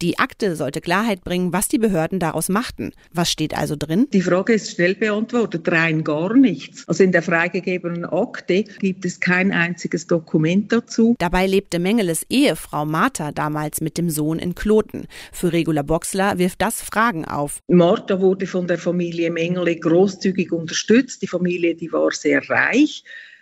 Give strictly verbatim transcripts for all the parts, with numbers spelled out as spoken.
Die Akte sollte Klarheit bringen, was die Behörden daraus machten. Was steht also drin? Die Frage ist schnell beantwortet, rein gar nichts. Also in der freigegebenen Akte gibt es kein einziges Dokument dazu. Dabei lebte Mengeles Ehefrau Martha damals mit dem Sohn in Kloten. Für Regula Boxler wirft das Fragen auf. Martha wurde von der Familie Mengele großzügig unterstützt. Die Familie, die war sehr reich.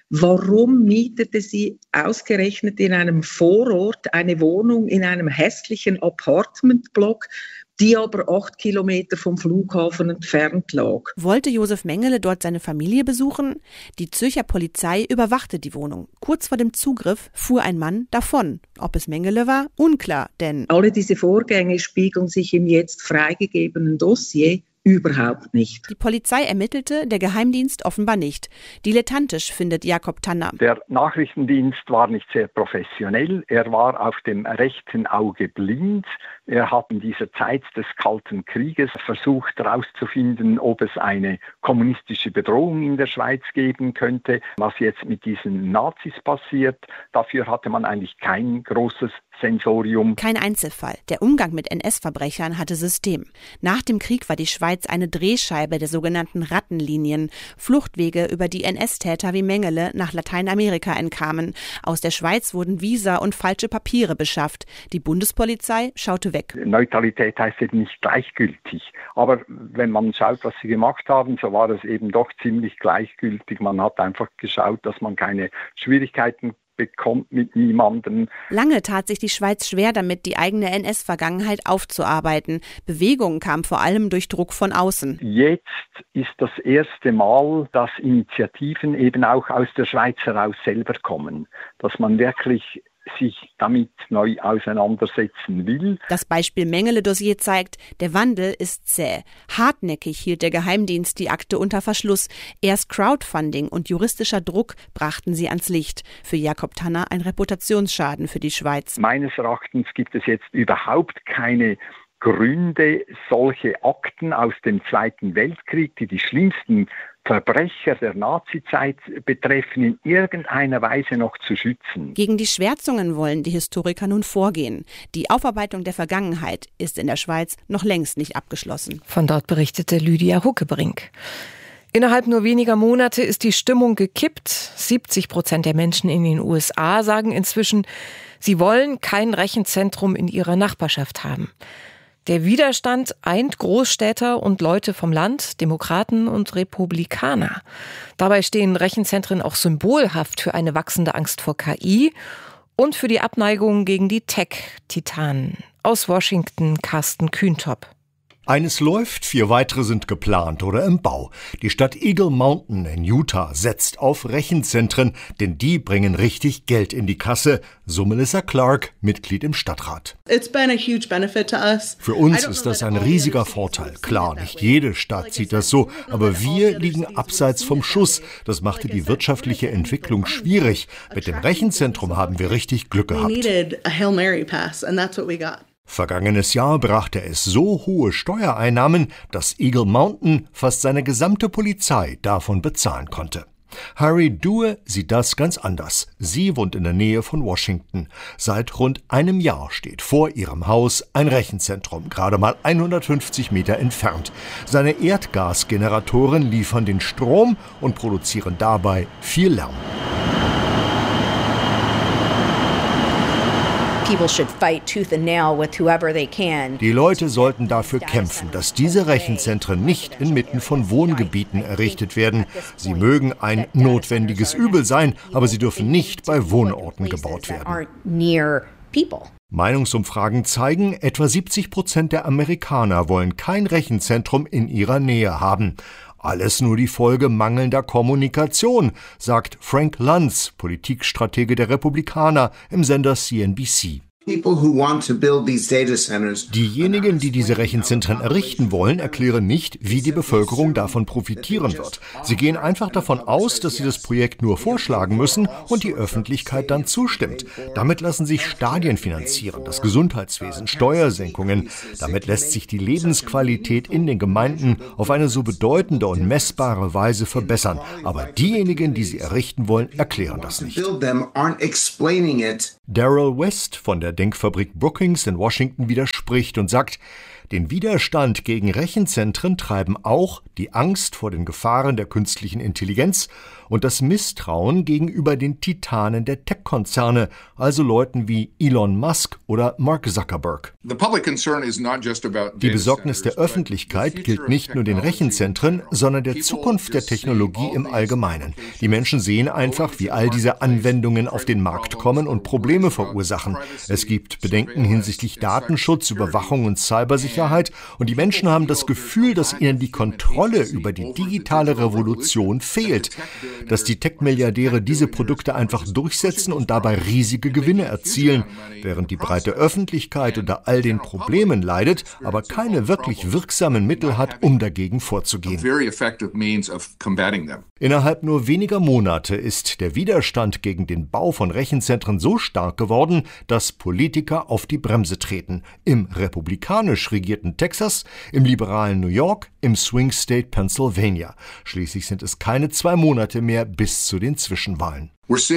Warum mietete sie ausgerechnet in einem Vorort eine Wohnung in einem hässlichen Apartmentblock, die aber acht Kilometer vom Flughafen entfernt lag? Wollte Josef Mengele dort seine Familie besuchen? Die Zürcher Polizei überwachte die Wohnung. Kurz vor dem Zugriff fuhr ein Mann davon. Ob es Mengele war? Unklar, denn alle diese Vorgänge spiegeln sich im jetzt freigegebenen Dossier überhaupt nicht. Die Polizei ermittelte, der Geheimdienst offenbar nicht. Dilettantisch findet Jakob Tanner. Der Nachrichtendienst war nicht sehr professionell. Er war auf dem rechten Auge blind. Er hat in dieser Zeit des Kalten Krieges versucht herauszufinden, ob es eine kommunistische Bedrohung in der Schweiz geben könnte. Was jetzt mit diesen Nazis passiert, dafür hatte man eigentlich kein großes Sensorium. Kein Einzelfall. Der Umgang mit N S-Verbrechern hatte System. Nach dem Krieg war die Schweiz eine Drehscheibe der sogenannten Rattenlinien, Fluchtwege, über die N S-Täter wie Mengele nach Lateinamerika entkamen. Aus der Schweiz wurden Visa und falsche Papiere beschafft. Die Bundespolizei schaute weg. Neutralität heißt eben nicht gleichgültig. Aber wenn man schaut, was sie gemacht haben, so war es eben doch ziemlich gleichgültig. Man hat einfach geschaut, dass man keine Schwierigkeiten bekommt mit niemandem. Lange tat sich die Schweiz schwer damit, die eigene N S-Vergangenheit aufzuarbeiten. Bewegung kam vor allem durch Druck von außen. Jetzt ist das erste Mal, dass Initiativen eben auch aus der Schweiz heraus selber kommen. Dass man wirklich sich damit neu auseinandersetzen will. Das Beispiel Mengele-Dossier zeigt, der Wandel ist zäh. Hartnäckig hielt der Geheimdienst die Akte unter Verschluss. Erst Crowdfunding und juristischer Druck brachten sie ans Licht. Für Jakob Tanner ein Reputationsschaden für die Schweiz. Meines Erachtens gibt es jetzt überhaupt keine Gründe, solche Akten aus dem Zweiten Weltkrieg, die die schlimmsten Verbrecher der Nazizeit betreffen, in irgendeiner Weise noch zu schützen. Gegen die Schwärzungen wollen die Historiker nun vorgehen. Die Aufarbeitung der Vergangenheit ist in der Schweiz noch längst nicht abgeschlossen. Von dort berichtete Lydia Huckebrink. Innerhalb nur weniger Monate ist die Stimmung gekippt. siebzig Prozent der Menschen in den U S A sagen inzwischen, sie wollen kein Rechenzentrum in ihrer Nachbarschaft haben. Der Widerstand eint Großstädter und Leute vom Land, Demokraten und Republikaner. Dabei stehen Rechenzentren auch symbolhaft für eine wachsende Angst vor K I und für die Abneigung gegen die Tech-Titanen. Aus Washington, Carsten Kühntop. Eines läuft, vier weitere sind geplant oder im Bau. Die Stadt Eagle Mountain in Utah setzt auf Rechenzentren, denn die bringen richtig Geld in die Kasse, so Melissa Clark, Mitglied im Stadtrat. Für uns ist das ein riesiger Vorteil. Klar, nicht jede Stadt sieht das so, aber wir liegen abseits vom Schuss. Das machte die wirtschaftliche Entwicklung schwierig. Mit dem Rechenzentrum haben wir richtig Glück gehabt. Vergangenes Jahr brachte es so hohe Steuereinnahmen, dass Eagle Mountain fast seine gesamte Polizei davon bezahlen konnte. Harry Due sieht das ganz anders. Sie wohnt in der Nähe von Washington. Seit rund einem Jahr steht vor ihrem Haus ein Rechenzentrum, gerade mal hundertfünfzig Meter entfernt. Seine Erdgasgeneratoren liefern den Strom und produzieren dabei viel Lärm. Die Leute sollten dafür kämpfen, dass diese Rechenzentren nicht inmitten von Wohngebieten errichtet werden. Sie mögen ein notwendiges Übel sein, aber sie dürfen nicht bei Wohnorten gebaut werden. Meinungsumfragen zeigen, etwa siebzig Prozent der Amerikaner wollen kein Rechenzentrum in ihrer Nähe haben. Alles nur die Folge mangelnder Kommunikation, sagt Frank Luntz, Politikstratege der Republikaner im Sender C N B C. Diejenigen, die diese Rechenzentren errichten wollen, erklären nicht, wie die Bevölkerung davon profitieren wird. Sie gehen einfach davon aus, dass sie das Projekt nur vorschlagen müssen und die Öffentlichkeit dann zustimmt. Damit lassen sich Stadien finanzieren, das Gesundheitswesen, Steuersenkungen. Damit lässt sich die Lebensqualität in den Gemeinden auf eine so bedeutende und messbare Weise verbessern. Aber diejenigen, die sie errichten wollen, erklären das nicht. Daryl West von der der Denkfabrik Brookings in Washington widerspricht und sagt, den Widerstand gegen Rechenzentren treiben auch die Angst vor den Gefahren der künstlichen Intelligenz und das Misstrauen gegenüber den Titanen der Tech-Konzerne, also Leuten wie Elon Musk oder Mark Zuckerberg. Die Besorgnis der Öffentlichkeit gilt nicht nur den Rechenzentren, sondern der Zukunft der Technologie im Allgemeinen. Die Menschen sehen einfach, wie all diese Anwendungen auf den Markt kommen und Probleme verursachen. Es gibt Bedenken hinsichtlich Datenschutz, Überwachung und Cybersicherheit und die Menschen haben das Gefühl, dass ihnen die Kontrolle über die digitale Revolution fehlt, dass die Tech-Milliardäre diese Produkte einfach durchsetzen und dabei riesige Gewinne erzielen, während die breite Öffentlichkeit unter all den Problemen leidet, aber keine wirklich wirksamen Mittel hat, um dagegen vorzugehen. Innerhalb nur weniger Monate ist der Widerstand gegen den Bau von Rechenzentren so stark geworden, dass Politiker auf die Bremse treten. Im republikanisch regierten Texas, im liberalen New York, im Swing State Pennsylvania. Schließlich sind es keine zwei Monate mehr bis zu den Zwischenwahlen.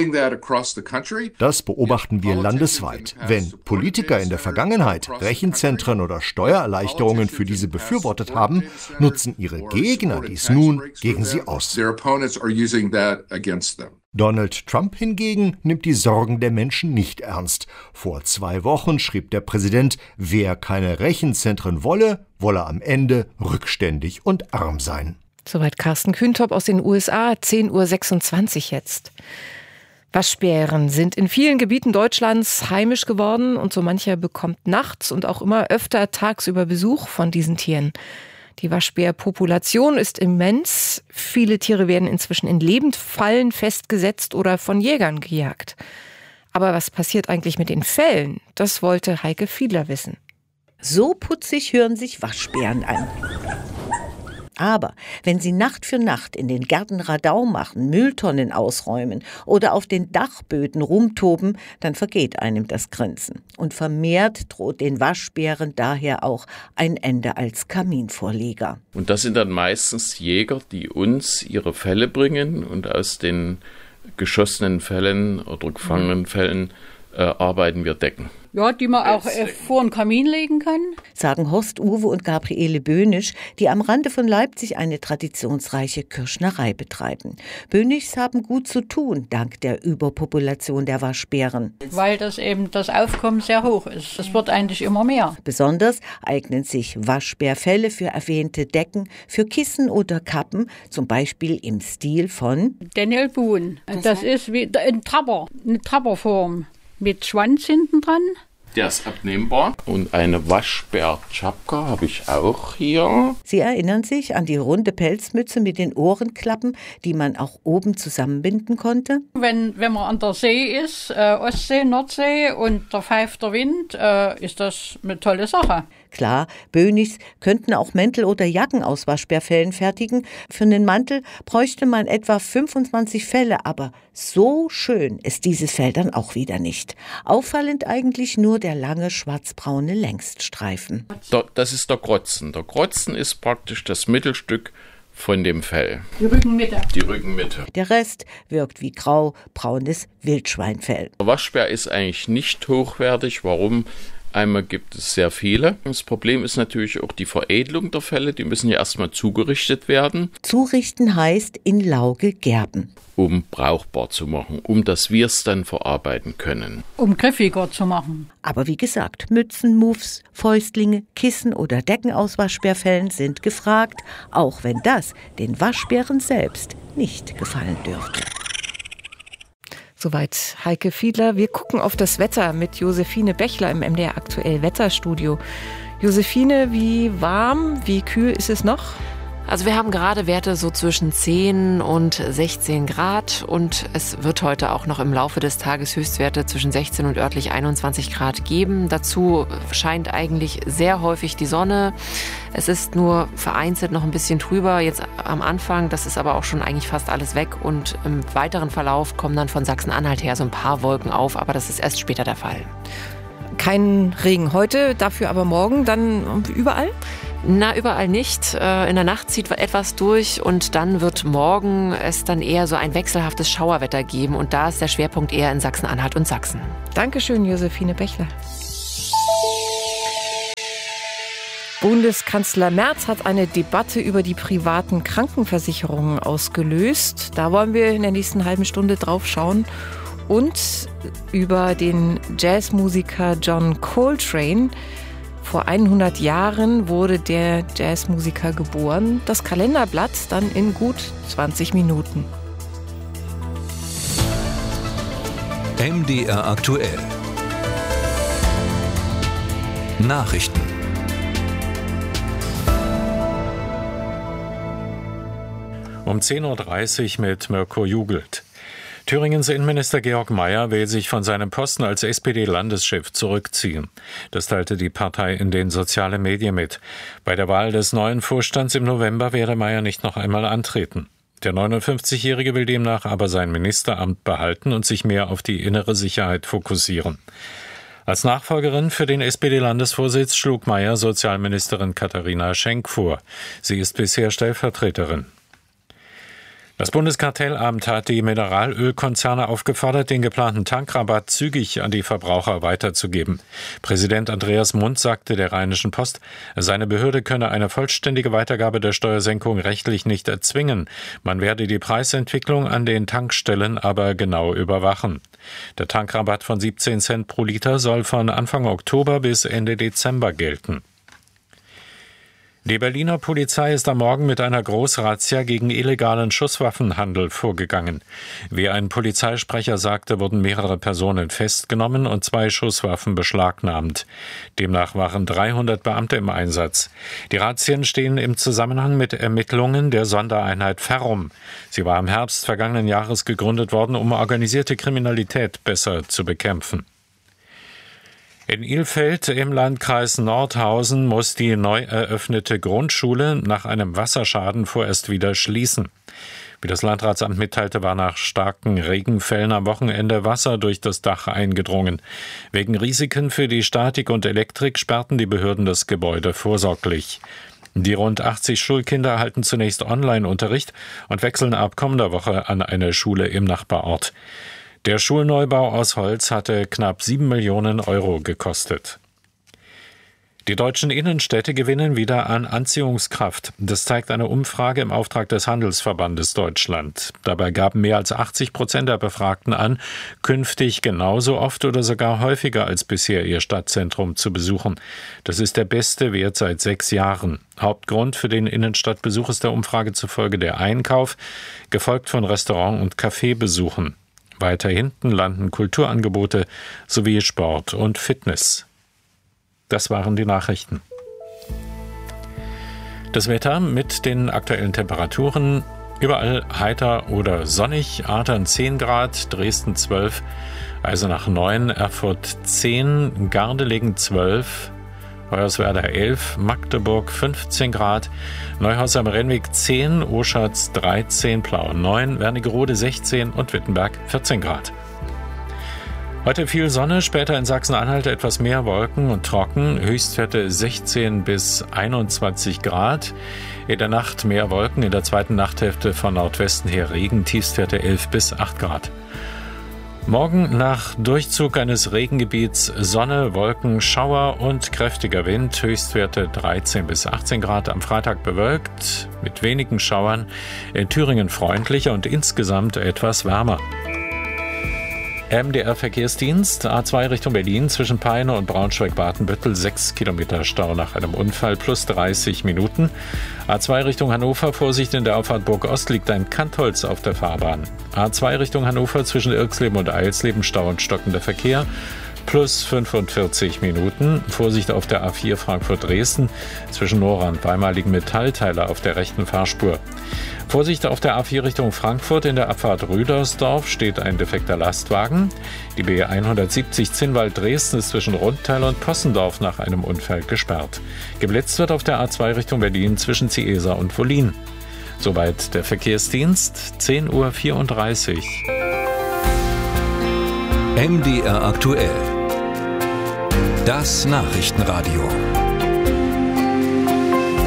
Das beobachten wir landesweit. Wenn Politiker in der Vergangenheit Rechenzentren oder Steuererleichterungen für diese befürwortet haben, nutzen ihre Gegner dies nun gegen sie aus. Donald Trump hingegen nimmt die Sorgen der Menschen nicht ernst. Vor zwei Wochen schrieb der Präsident, wer keine Rechenzentren wolle, wolle am Ende rückständig und arm sein. Soweit Carsten Kühntop aus den U S A, zehn Uhr sechsundzwanzig jetzt. Waschbären sind in vielen Gebieten Deutschlands heimisch geworden und so mancher bekommt nachts und auch immer öfter tagsüber Besuch von diesen Tieren. Die Waschbärpopulation ist immens. Viele Tiere werden inzwischen in Lebendfallen festgesetzt oder von Jägern gejagt. Aber was passiert eigentlich mit den Fellen? Das wollte Heike Fiedler wissen. So putzig hören sich Waschbären an. Aber wenn sie Nacht für Nacht in den Gärten Radau machen, Mülltonnen ausräumen oder auf den Dachböden rumtoben, dann vergeht einem das Grinsen. Und vermehrt droht den Waschbären daher auch ein Ende als Kaminvorleger. Und das sind dann meistens Jäger, die uns ihre Felle bringen und aus den geschossenen Fällen oder gefangenen Fällen äh, arbeiten wir Decken. Ja, die man auch äh, vor den Kamin legen kann. Sagen Horst Uwe und Gabriele Böhnisch, die am Rande von Leipzig eine traditionsreiche Kirschnerei betreiben. Böhnischs haben gut zu tun, dank der Überpopulation der Waschbären. Weil das eben das Aufkommen sehr hoch ist. Es wird eigentlich immer mehr. Besonders eignen sich Waschbärfelle für erwähnte Decken, für Kissen oder Kappen, zum Beispiel im Stil von Daniel Boone. Das ist wie ein Trapper, eine Trapperform mit Schwanz hinten dran. Der ist abnehmbar. Und eine Waschbär-Tschapka habe ich auch hier. Sie erinnern sich an die runde Pelzmütze mit den Ohrenklappen, die man auch oben zusammenbinden konnte? Wenn, wenn man an der See ist, äh, Ostsee, Nordsee und da pfeift der Wind, äh, ist das eine tolle Sache. Klar, Böhnischs könnten auch Mäntel oder Jacken aus Waschbärfellen fertigen. Für einen Mantel bräuchte man etwa fünfundzwanzig Felle, aber so schön ist dieses Fell dann auch wieder nicht. Auffallend eigentlich nur der lange schwarzbraune Längsstreifen. Das ist der Krotzen. Der Krotzen ist praktisch das Mittelstück von dem Fell. Die Rückenmitte. Die Rückenmitte. Der Rest wirkt wie grau-braunes Wildschweinfell. Der Waschbär ist eigentlich nicht hochwertig. Warum? Einmal gibt es sehr viele. Das Problem ist natürlich auch die Veredelung der Felle. Die müssen ja erstmal zugerichtet werden. Zurichten heißt in Lauge gerben. Um brauchbar zu machen, um dass wir es dann verarbeiten können. Um griffiger zu machen. Aber wie gesagt, Mützen, Muffs, Fäustlinge, Kissen oder Decken aus Waschbärfellen sind gefragt, auch wenn das den Waschbären selbst nicht gefallen dürfte. Soweit Heike Fiedler. Wir gucken auf das Wetter mit Josephine Bechler im M D R Aktuell Wetterstudio. Josephine, wie warm, wie kühl ist es noch? Also wir haben gerade Werte so zwischen zehn und sechzehn Grad und es wird heute auch noch im Laufe des Tages Höchstwerte zwischen sechzehn und örtlich einundzwanzig Grad geben. Dazu scheint eigentlich sehr häufig die Sonne. Es ist nur vereinzelt noch ein bisschen trüber jetzt am Anfang. Das ist aber auch schon eigentlich fast alles weg und im weiteren Verlauf kommen dann von Sachsen-Anhalt her so ein paar Wolken auf, aber das ist erst später der Fall. Kein Regen heute, dafür aber morgen dann überall? Na, überall nicht. In der Nacht zieht etwas durch und dann wird morgen es dann eher so ein wechselhaftes Schauerwetter geben. Und da ist der Schwerpunkt eher in Sachsen-Anhalt und Sachsen. Dankeschön, Josephine Bechler. Bundeskanzler Merz hat eine Debatte über die privaten Krankenversicherungen ausgelöst. Da wollen wir in der nächsten halben Stunde drauf schauen. Und über den Jazzmusiker John Coltrane. Vor hundert Jahren wurde der Jazzmusiker geboren. Das Kalenderblatt dann in gut zwanzig Minuten. M D R aktuell. Nachrichten. Um zehn Uhr dreißig mit Mirko Jugelt. Thüringens Innenminister Georg Mayer will sich von seinem Posten als S P D-Landeschef zurückziehen. Das teilte die Partei in den sozialen Medien mit. Bei der Wahl des neuen Vorstands im November werde Mayer nicht noch einmal antreten. Der neunundfünfzigjährige will demnach aber sein Ministeramt behalten und sich mehr auf die innere Sicherheit fokussieren. Als Nachfolgerin für den S P D-Landesvorsitz schlug Mayer Sozialministerin Katharina Schenk vor. Sie ist bisher Stellvertreterin. Das Bundeskartellamt hat die Mineralölkonzerne aufgefordert, den geplanten Tankrabatt zügig an die Verbraucher weiterzugeben. Präsident Andreas Mund sagte der Rheinischen Post, seine Behörde könne eine vollständige Weitergabe der Steuersenkung rechtlich nicht erzwingen. Man werde die Preisentwicklung an den Tankstellen aber genau überwachen. Der Tankrabatt von siebzehn Cent pro Liter soll von Anfang Oktober bis Ende Dezember gelten. Die Berliner Polizei ist am Morgen mit einer Großrazzia gegen illegalen Schusswaffenhandel vorgegangen. Wie ein Polizeisprecher sagte, wurden mehrere Personen festgenommen und zwei Schusswaffen beschlagnahmt. Demnach waren dreihundert Beamte im Einsatz. Die Razzien stehen im Zusammenhang mit Ermittlungen der Sondereinheit Ferrum. Sie war im Herbst vergangenen Jahres gegründet worden, um organisierte Kriminalität besser zu bekämpfen. In Ilfeld im Landkreis Nordhausen muss die neu eröffnete Grundschule nach einem Wasserschaden vorerst wieder schließen. Wie das Landratsamt mitteilte, war nach starken Regenfällen am Wochenende Wasser durch das Dach eingedrungen. Wegen Risiken für die Statik und Elektrik sperrten die Behörden das Gebäude vorsorglich. Die rund achtzig Schulkinder erhalten zunächst Online-Unterricht und wechseln ab kommender Woche an eine Schule im Nachbarort. Der Schulneubau aus Holz hatte knapp sieben Millionen Euro gekostet. Die deutschen Innenstädte gewinnen wieder an Anziehungskraft. Das zeigt eine Umfrage im Auftrag des Handelsverbandes Deutschland. Dabei gaben mehr als achtzig Prozent der Befragten an, künftig genauso oft oder sogar häufiger als bisher ihr Stadtzentrum zu besuchen. Das ist der beste Wert seit sechs Jahren. Hauptgrund für den Innenstadtbesuch ist der Umfrage zufolge der Einkauf, gefolgt von Restaurant- und Cafébesuchen. Weiter hinten landen Kulturangebote sowie Sport und Fitness. Das waren die Nachrichten. Das Wetter mit den aktuellen Temperaturen: überall heiter oder sonnig. Adern zehn Grad, Dresden zwölf, Eisenach neun, Erfurt zehn, Gardelegen zwölf, Hoyerswerda elf, Magdeburg fünfzehn Grad, Neuhaus am Rennweg zehn, Oschatz dreizehn, Plauen neun, Wernigerode sechzehn und Wittenberg vierzehn Grad. Heute viel Sonne, später in Sachsen-Anhalt etwas mehr Wolken und trocken, Höchstwerte sechzehn bis einundzwanzig Grad. In der Nacht mehr Wolken, in der zweiten Nachthälfte von Nordwesten her Regen, Tiefstwerte elf bis acht Grad. Morgen nach Durchzug eines Regengebiets Sonne, Wolken, Schauer und kräftiger Wind, Höchstwerte dreizehn bis achtzehn Grad, am Freitag bewölkt, mit wenigen Schauern, in Thüringen freundlicher und insgesamt etwas wärmer. M D R-Verkehrsdienst, A zwei Richtung Berlin, zwischen Peine und Braunschweig-Badenbüttel, sechs Kilometer Stau nach einem Unfall, plus dreißig Minuten. A zwei Richtung Hannover, Vorsicht, in der Auffahrt Burg Ost liegt ein Kantholz auf der Fahrbahn. A zwei Richtung Hannover, zwischen Irxleben und Eilsleben, Stau und stockender Verkehr, plus fünfundvierzig Minuten. Vorsicht auf der A vier Frankfurt-Dresden, zwischen Nora und Weimar liegen Metallteile auf der rechten Fahrspur. Vorsicht auf der A vier Richtung Frankfurt, in der Abfahrt Rüdersdorf steht ein defekter Lastwagen. Die B hundertsiebzig Zinnwald-Dresden ist zwischen Rundteil und Possendorf nach einem Unfall gesperrt. Geblitzt wird auf der A zwei Richtung Berlin zwischen Ziesa und Wollin. Soweit der Verkehrsdienst, zehn Uhr vierunddreißig. M D R aktuell. Das Nachrichtenradio.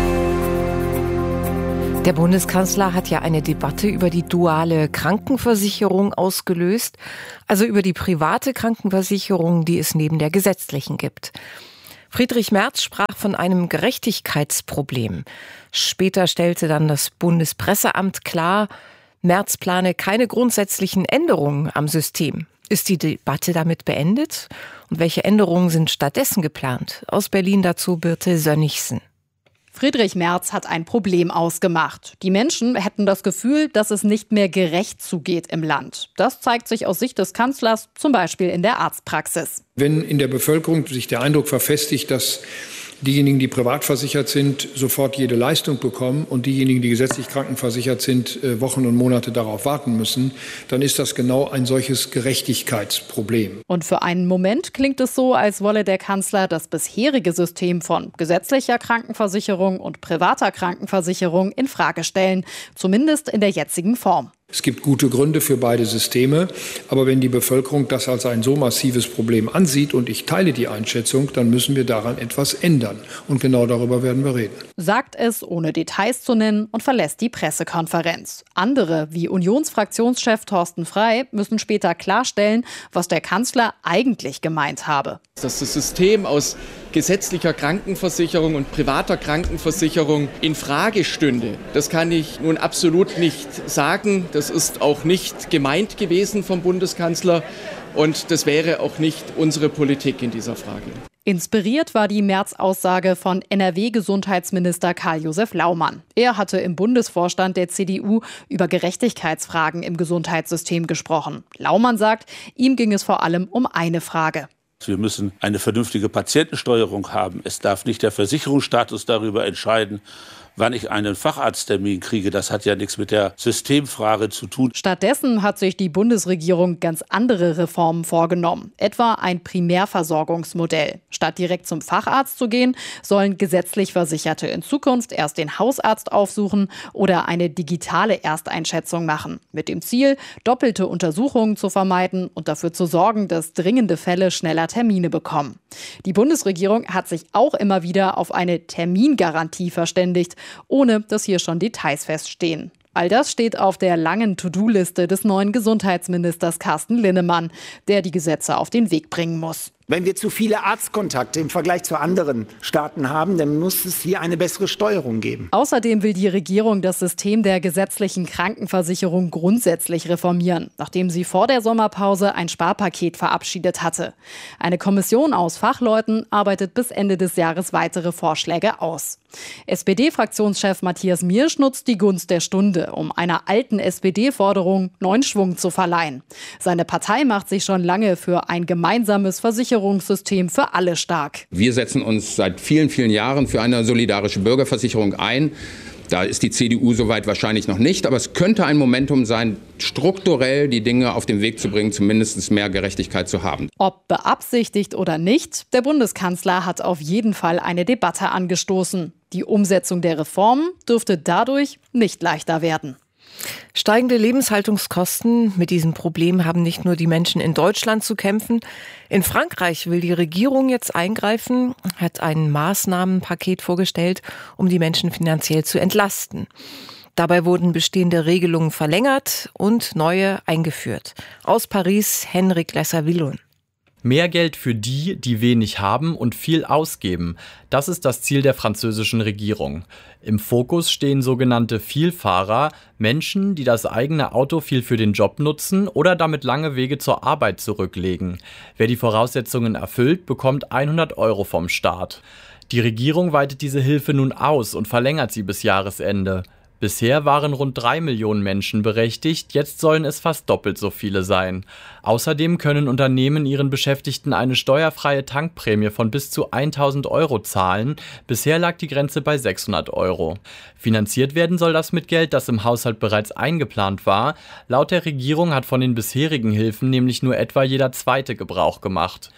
Der Bundeskanzler hat ja eine Debatte über die duale Krankenversicherung ausgelöst, also über die private Krankenversicherung, die es neben der gesetzlichen gibt. Friedrich Merz sprach von einem Gerechtigkeitsproblem. Später stellte dann das Bundespresseamt klar, Merz plane keine grundsätzlichen Änderungen am System. Ist die Debatte damit beendet? Und welche Änderungen sind stattdessen geplant? Aus Berlin dazu Birte Sönnigsen. Friedrich Merz hat ein Problem ausgemacht. Die Menschen hätten das Gefühl, dass es nicht mehr gerecht zugeht im Land. Das zeigt sich aus Sicht des Kanzlers zum Beispiel in der Arztpraxis. Wenn in der Bevölkerung sich der Eindruck verfestigt, dass diejenigen, die privat versichert sind, sofort jede Leistung bekommen und diejenigen, die gesetzlich krankenversichert sind, Wochen und Monate darauf warten müssen, dann ist das genau ein solches Gerechtigkeitsproblem. Und für einen Moment klingt es so, als wolle der Kanzler das bisherige System von gesetzlicher Krankenversicherung und privater Krankenversicherung in Frage stellen, zumindest in der jetzigen Form. Es gibt gute Gründe für beide Systeme, aber wenn die Bevölkerung das als ein so massives Problem ansieht, und ich teile die Einschätzung, dann müssen wir daran etwas ändern. Und genau darüber werden wir reden. Sagt es, ohne Details zu nennen, und verlässt die Pressekonferenz. Andere, wie Unionsfraktionschef Thorsten Frey, müssen später klarstellen, was der Kanzler eigentlich gemeint habe. Dass das System aus gesetzlicher Krankenversicherung und privater Krankenversicherung in Frage stünde, das kann ich nun absolut nicht sagen. Das ist auch nicht gemeint gewesen vom Bundeskanzler und das wäre auch nicht unsere Politik in dieser Frage. Inspiriert war die Merz-Aussage von N R W-Gesundheitsminister Karl-Josef Laumann. Er hatte im Bundesvorstand der C D U über Gerechtigkeitsfragen im Gesundheitssystem gesprochen. Laumann sagt, ihm ging es vor allem um eine Frage. Wir müssen eine vernünftige Patientensteuerung haben. Es darf nicht der Versicherungsstatus darüber entscheiden, wann ich einen Facharzttermin kriege. Das hat ja nichts mit der Systemfrage zu tun. Stattdessen hat sich die Bundesregierung ganz andere Reformen vorgenommen. Etwa ein Primärversorgungsmodell. Statt direkt zum Facharzt zu gehen, sollen gesetzlich Versicherte in Zukunft erst den Hausarzt aufsuchen oder eine digitale Ersteinschätzung machen. Mit dem Ziel, doppelte Untersuchungen zu vermeiden und dafür zu sorgen, dass dringende Fälle schneller Termine bekommen. Die Bundesregierung hat sich auch immer wieder auf eine Termingarantie verständigt, ohne dass hier schon Details feststehen. All das steht auf der langen To-Do-Liste des neuen Gesundheitsministers Carsten Linnemann, der die Gesetze auf den Weg bringen muss. Wenn wir zu viele Arztkontakte im Vergleich zu anderen Staaten haben, dann muss es hier eine bessere Steuerung geben. Außerdem will die Regierung das System der gesetzlichen Krankenversicherung grundsätzlich reformieren, nachdem sie vor der Sommerpause ein Sparpaket verabschiedet hatte. Eine Kommission aus Fachleuten arbeitet bis Ende des Jahres weitere Vorschläge aus. S P D-Fraktionschef Matthias Miersch nutzt die Gunst der Stunde, um einer alten S P D-Forderung neuen Schwung zu verleihen. Seine Partei macht sich schon lange für ein gemeinsames Versicherungssystem für alle stark. Wir setzen uns seit vielen, vielen Jahren für eine solidarische Bürgerversicherung ein. Da ist die C D U soweit wahrscheinlich noch nicht, aber es könnte ein Momentum sein, strukturell die Dinge auf den Weg zu bringen, zumindest mehr Gerechtigkeit zu haben. Ob beabsichtigt oder nicht, der Bundeskanzler hat auf jeden Fall eine Debatte angestoßen. Die Umsetzung der Reformen dürfte dadurch nicht leichter werden. Steigende Lebenshaltungskosten. Mit diesem Problem haben nicht nur die Menschen in Deutschland zu kämpfen. In Frankreich will die Regierung jetzt eingreifen, hat ein Maßnahmenpaket vorgestellt, um die Menschen finanziell zu entlasten. Dabei wurden bestehende Regelungen verlängert und neue eingeführt. Aus Paris, Henrik Lesser-Willon. Mehr Geld für die, die wenig haben und viel ausgeben. Das ist das Ziel der französischen Regierung. Im Fokus stehen sogenannte Vielfahrer, Menschen, die das eigene Auto viel für den Job nutzen oder damit lange Wege zur Arbeit zurücklegen. Wer die Voraussetzungen erfüllt, bekommt hundert Euro vom Staat. Die Regierung weitet diese Hilfe nun aus und verlängert sie bis Jahresende. Bisher waren rund drei Millionen Menschen berechtigt, jetzt sollen es fast doppelt so viele sein. Außerdem können Unternehmen ihren Beschäftigten eine steuerfreie Tankprämie von bis zu tausend Euro zahlen. Bisher lag die Grenze bei sechshundert Euro. Finanziert werden soll das mit Geld, das im Haushalt bereits eingeplant war. Laut der Regierung hat von den bisherigen Hilfen nämlich nur etwa jeder Zweite Gebrauch gemacht.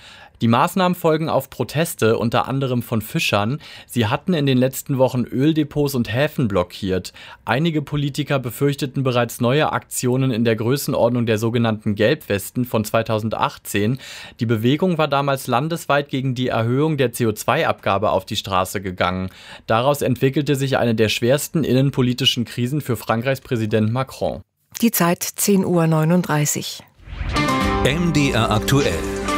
Die Maßnahmen folgen auf Proteste, unter anderem von Fischern. Sie hatten in den letzten Wochen Öldepots und Häfen blockiert. Einige Politiker befürchteten bereits neue Aktionen in der Größenordnung der sogenannten Gelbwesten von zweitausendachtzehn. Die Bewegung war damals landesweit gegen die Erhöhung der C O zwei Abgabe auf die Straße gegangen. Daraus entwickelte sich eine der schwersten innenpolitischen Krisen für Frankreichs Präsident Macron. Die Zeit zehn Uhr neununddreißig. M D R aktuell.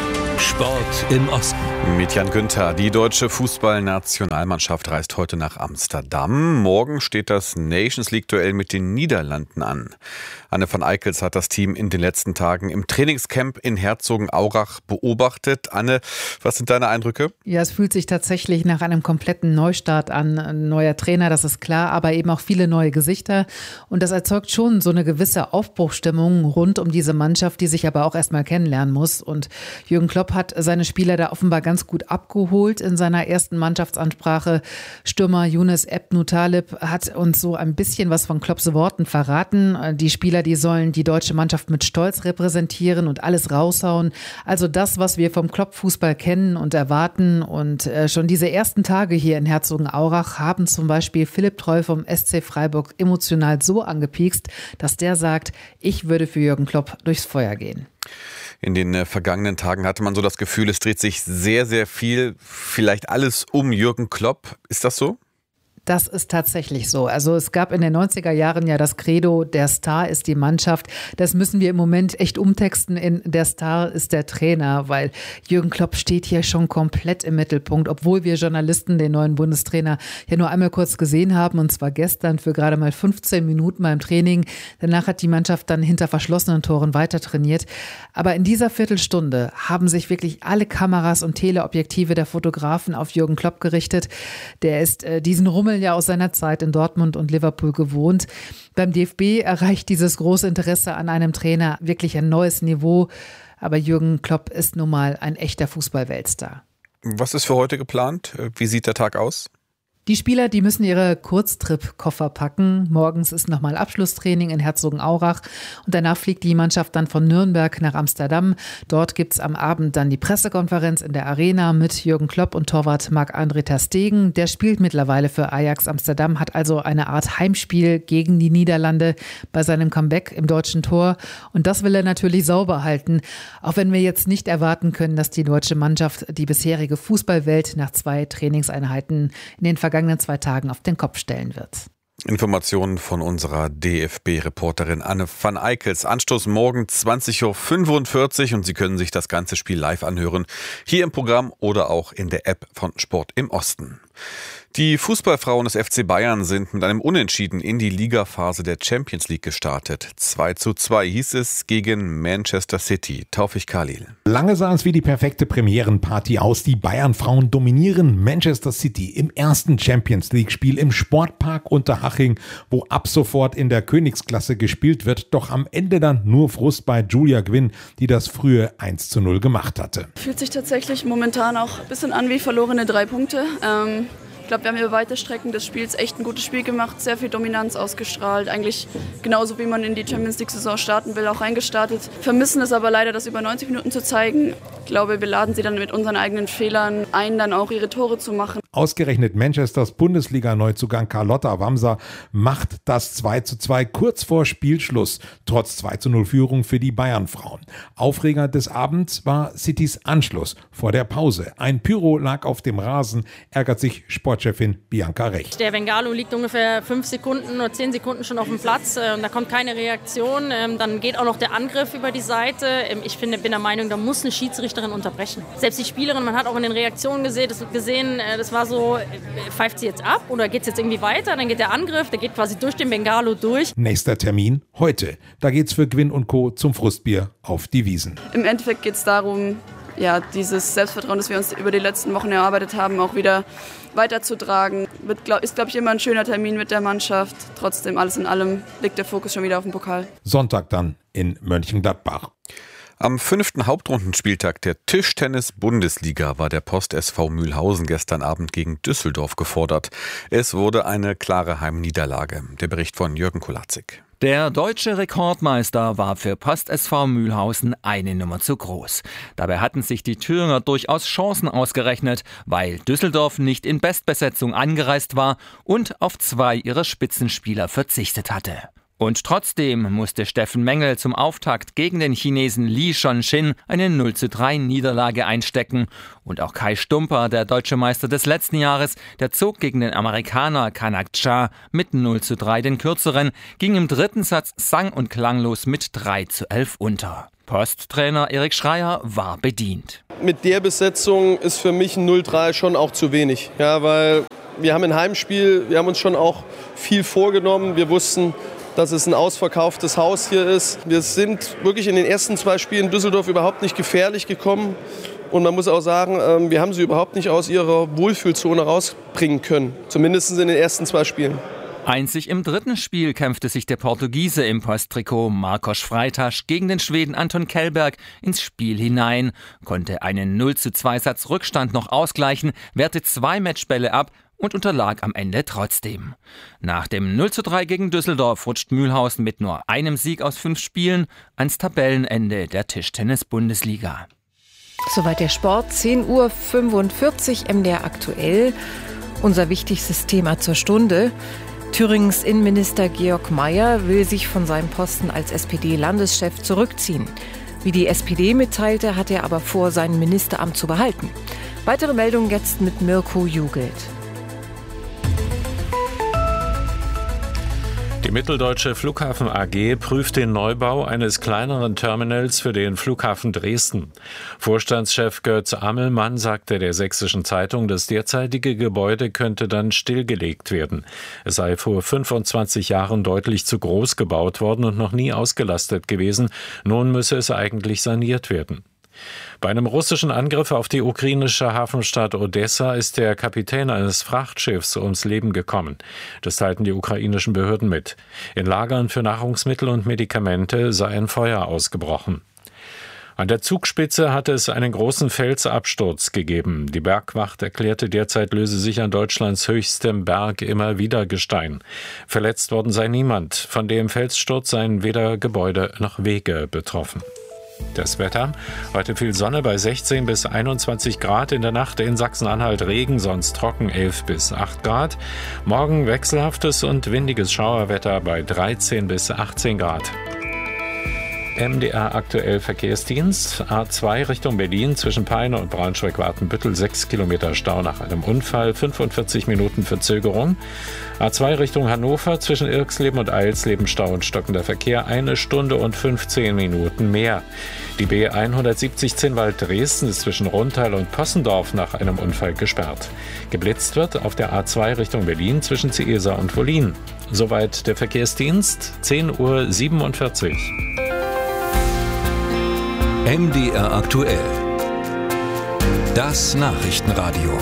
Sport im Osten. Mit Jan Günther. Die deutsche Fußballnationalmannschaft reist heute nach Amsterdam. Morgen steht das Nations League-Duell mit den Niederlanden an. Anne van Eickels hat das Team in den letzten Tagen im Trainingscamp in Herzogenaurach beobachtet. Anne, was sind deine Eindrücke? Ja, es fühlt sich tatsächlich nach einem kompletten Neustart an. Ein neuer Trainer, das ist klar, aber eben auch viele neue Gesichter. Und das erzeugt schon so eine gewisse Aufbruchsstimmung rund um diese Mannschaft, die sich aber auch erstmal kennenlernen muss. Und Jürgen Klopp hat seine Spieler da offenbar ganz gut abgeholt in seiner ersten Mannschaftsansprache. Stürmer Younes Ebn-Taleb hat uns so ein bisschen was von Klopps Worten verraten. Die Spieler, die sollen die deutsche Mannschaft mit Stolz repräsentieren und alles raushauen. Also das, was wir vom Klopp-Fußball kennen und erwarten. Und schon diese ersten Tage hier in Herzogenaurach haben zum Beispiel Philipp Treu vom S C Freiburg emotional so angepiekst, dass der sagt, ich würde für Jürgen Klopp durchs Feuer gehen. In den äh, vergangenen Tagen hatte man so das Gefühl, es dreht sich sehr, sehr viel, vielleicht alles um Jürgen Klopp. Ist das so? Das ist tatsächlich so. Also es gab in den neunziger Jahren ja das Credo, der Star ist die Mannschaft. Das müssen wir im Moment echt umtexten in der Star ist der Trainer, weil Jürgen Klopp steht hier schon komplett im Mittelpunkt, obwohl wir Journalisten den neuen Bundestrainer ja nur einmal kurz gesehen haben, und zwar gestern für gerade mal fünfzehn Minuten beim Training. Danach hat die Mannschaft dann hinter verschlossenen Toren weiter trainiert. Aber in dieser Viertelstunde haben sich wirklich alle Kameras und Teleobjektive der Fotografen auf Jürgen Klopp gerichtet. Der ist äh, diesen Rummel ja aus seiner Zeit in Dortmund und Liverpool gewohnt. Beim D F B erreicht dieses große Interesse an einem Trainer wirklich ein neues Niveau. Aber Jürgen Klopp ist nun mal ein echter Fußball-Weltstar. Was ist für heute geplant? Wie sieht der Tag aus? Die Spieler, die müssen ihre Kurztrip-Koffer packen. Morgens ist nochmal Abschlusstraining in Herzogenaurach und danach fliegt die Mannschaft dann von Nürnberg nach Amsterdam. Dort gibt's am Abend dann die Pressekonferenz in der Arena mit Jürgen Klopp und Torwart Marc-André ter Stegen. Der spielt mittlerweile für Ajax Amsterdam, hat also eine Art Heimspiel gegen die Niederlande bei seinem Comeback im deutschen Tor. Und das will er natürlich sauber halten, auch wenn wir jetzt nicht erwarten können, dass die deutsche Mannschaft die bisherige Fußballwelt nach zwei Trainingseinheiten in den vergangenen vergangenen zwei Tagen auf den Kopf stellen wird. Informationen von unserer D F B-Reporterin Anne van Eickels. Anstoß morgen zwanzig Uhr fünfundvierzig und Sie können sich das ganze Spiel live anhören, hier im Programm oder auch in der App von Sport im Osten. Die Fußballfrauen des F C Bayern sind mit einem Unentschieden in die Ligaphase der Champions League gestartet. zwei zu zwei hieß es gegen Manchester City. Taufik Khalil. Lange sah es wie die perfekte Premierenparty aus. Die Bayern-Frauen dominieren Manchester City im ersten Champions League-Spiel im Sportpark Unterhaching, wo ab sofort in der Königsklasse gespielt wird. Doch am Ende dann nur Frust bei Julia Gwynn, die das frühe eins zu null gemacht hatte. Fühlt sich tatsächlich momentan auch ein bisschen an wie verlorene drei Punkte. Ähm Ich glaube, wir haben über weite Strecken des Spiels echt ein gutes Spiel gemacht, sehr viel Dominanz ausgestrahlt. Eigentlich genauso, wie man in die Champions League-Saison starten will, auch reingestartet. Vermissen es aber leider, das über neunzig Minuten zu zeigen. Ich glaube, wir laden sie dann mit unseren eigenen Fehlern ein, dann auch ihre Tore zu machen. Ausgerechnet Manchesters Bundesliga-Neuzugang Carlotta Wamser macht das zwei zu zwei kurz vor Spielschluss, trotz zwei zu null Führung für die Bayern-Frauen. Aufreger des Abends war Citys Anschluss vor der Pause. Ein Pyro lag auf dem Rasen, ärgert sich Sportchefin Bianca Recht. Der Bengalo liegt ungefähr fünf Sekunden oder zehn Sekunden schon auf dem Platz. Da kommt keine Reaktion. Dann geht auch noch der Angriff über die Seite. Ich finde, bin der Meinung, da muss eine Schiedsrichterin unterbrechen. Selbst die Spielerin, man hat auch in den Reaktionen gesehen, das, gesehen, das war so, pfeift sie jetzt ab oder geht es jetzt irgendwie weiter? Dann geht der Angriff, der geht quasi durch den Bengalo durch. Nächster Termin heute. Da geht's für Gwynn und Co. zum Frustbier auf die Wiesen. Im Endeffekt geht es darum, ja, dieses Selbstvertrauen, das wir uns über die letzten Wochen erarbeitet haben, auch wieder weiterzutragen. Wird, glaub, ist, glaube ich, immer ein schöner Termin mit der Mannschaft. Trotzdem, alles in allem, liegt der Fokus schon wieder auf dem Pokal. Sonntag dann in Mönchengladbach. Am fünften Hauptrundenspieltag der Tischtennis-Bundesliga war der Post S V Mühlhausen gestern Abend gegen Düsseldorf gefordert. Es wurde eine klare Heimniederlage. Der Bericht von Jürgen Kolatzig. Der deutsche Rekordmeister war für Post S V Mühlhausen eine Nummer zu groß. Dabei hatten sich die Thüringer durchaus Chancen ausgerechnet, weil Düsseldorf nicht in Bestbesetzung angereist war und auf zwei ihrer Spitzenspieler verzichtet hatte. Und trotzdem musste Steffen Mengel zum Auftakt gegen den Chinesen Li Chongqing eine null zu drei Niederlage einstecken. Und auch Kai Stumper, der deutsche Meister des letzten Jahres, der zog gegen den Amerikaner Kanak Cha mit null zu drei den kürzeren, ging im dritten Satz sang- und klanglos mit drei zu elf unter. Posttrainer Erik Schreier war bedient. Mit der Besetzung ist für mich ein null drei schon auch zu wenig. Ja, weil wir haben ein Heimspiel, wir haben uns schon auch viel vorgenommen. Wir wussten, dass es ein ausverkauftes Haus hier ist. Wir sind wirklich in den ersten zwei Spielen Düsseldorf überhaupt nicht gefährlich gekommen. Und man muss auch sagen, wir haben sie überhaupt nicht aus ihrer Wohlfühlzone rausbringen können. Zumindest in den ersten zwei Spielen. Einzig im dritten Spiel kämpfte sich der Portugiese im Posttrikot Marcos Freitasch gegen den Schweden Anton Kellberg ins Spiel hinein, konnte einen null zu zwei Satz Rückstand noch ausgleichen, wehrte zwei Matchbälle ab und unterlag am Ende trotzdem. Nach dem null zu drei gegen Düsseldorf rutscht Mühlhausen mit nur einem Sieg aus fünf Spielen ans Tabellenende der Tischtennis-Bundesliga. Soweit der Sport, zehn Uhr fünfundvierzig, M D R aktuell. Unser wichtigstes Thema zur Stunde. Thüringens Innenminister Georg Maier will sich von seinem Posten als S P D-Landeschef zurückziehen. Wie die S P D mitteilte, hat er aber vor, sein Ministeramt zu behalten. Weitere Meldungen jetzt mit Mirko Jugelt. Die Mitteldeutsche Flughafen A G prüft den Neubau eines kleineren Terminals für den Flughafen Dresden. Vorstandschef Götz Ammelmann sagte der Sächsischen Zeitung, das derzeitige Gebäude könnte dann stillgelegt werden. Es sei vor fünfundzwanzig Jahren deutlich zu groß gebaut worden und noch nie ausgelastet gewesen. Nun müsse es eigentlich saniert werden. Bei einem russischen Angriff auf die ukrainische Hafenstadt Odessa ist der Kapitän eines Frachtschiffs ums Leben gekommen. Das teilten die ukrainischen Behörden mit. In Lagern für Nahrungsmittel und Medikamente sei ein Feuer ausgebrochen. An der Zugspitze hatte es einen großen Felsabsturz gegeben. Die Bergwacht erklärte, derzeit löse sich an Deutschlands höchstem Berg immer wieder Gestein. Verletzt worden sei niemand. Von dem Felssturz seien weder Gebäude noch Wege betroffen. Das Wetter: heute viel Sonne bei sechzehn bis einundzwanzig Grad, in der Nacht in Sachsen-Anhalt Regen, sonst trocken elf bis acht Grad. Morgen wechselhaftes und windiges Schauerwetter bei dreizehn bis achtzehn Grad. M D R aktuell Verkehrsdienst. A zwei Richtung Berlin zwischen Peine und Braunschweig-Watenbüttel sechs Kilometer Stau nach einem Unfall, fünfundvierzig Minuten Verzögerung. A zwei Richtung Hannover zwischen Irxleben und Eilsleben Stau und stockender Verkehr, eine Stunde und fünfzehn Minuten mehr. Die B hundertsiebzig Zinnwald Dresden ist zwischen Rundtal und Possendorf nach einem Unfall gesperrt. Geblitzt wird auf der A zwei Richtung Berlin zwischen Ciesa und Wollin. Soweit der Verkehrsdienst, zehn Uhr siebenundvierzig. M D R aktuell. Das Nachrichtenradio.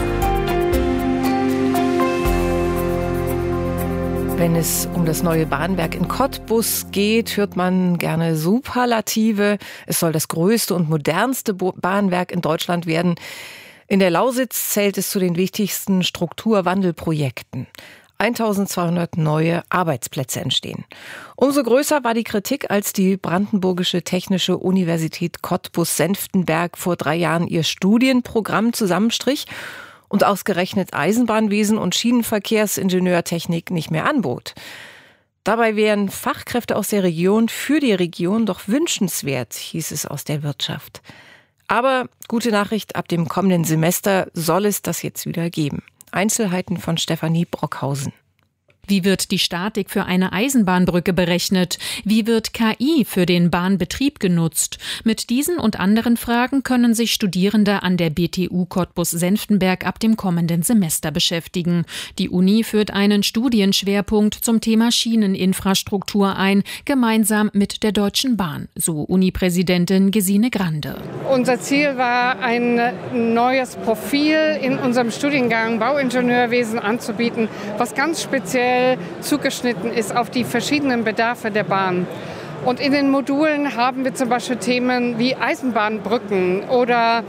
Wenn es um das neue Bahnwerk in Cottbus geht, hört man gerne Superlative. Es soll das größte und modernste Bahnwerk in Deutschland werden. In der Lausitz zählt es zu den wichtigsten Strukturwandelprojekten. eintausendzweihundert neue Arbeitsplätze entstehen. Umso größer war die Kritik, als die Brandenburgische Technische Universität Cottbus-Senftenberg vor drei Jahren ihr Studienprogramm zusammenstrich und ausgerechnet Eisenbahnwesen und Schienenverkehrsingenieurtechnik nicht mehr anbot. Dabei wären Fachkräfte aus der Region für die Region doch wünschenswert, hieß es aus der Wirtschaft. Aber gute Nachricht, ab dem kommenden Semester soll es das jetzt wieder geben. Einzelheiten von Stefanie Brockhausen. Wie wird die Statik für eine Eisenbahnbrücke berechnet? Wie wird K I für den Bahnbetrieb genutzt? Mit diesen und anderen Fragen können sich Studierende an der B T U Cottbus-Senftenberg ab dem kommenden Semester beschäftigen. Die Uni führt einen Studienschwerpunkt zum Thema Schieneninfrastruktur ein, gemeinsam mit der Deutschen Bahn, so Uni-Präsidentin Gesine Grande. Unser Ziel war, ein neues Profil in unserem Studiengang Bauingenieurwesen anzubieten, was ganz speziell zugeschnitten ist auf die verschiedenen Bedarfe der Bahn. Und in den Modulen haben wir zum Beispiel Themen wie Eisenbahnbrücken oder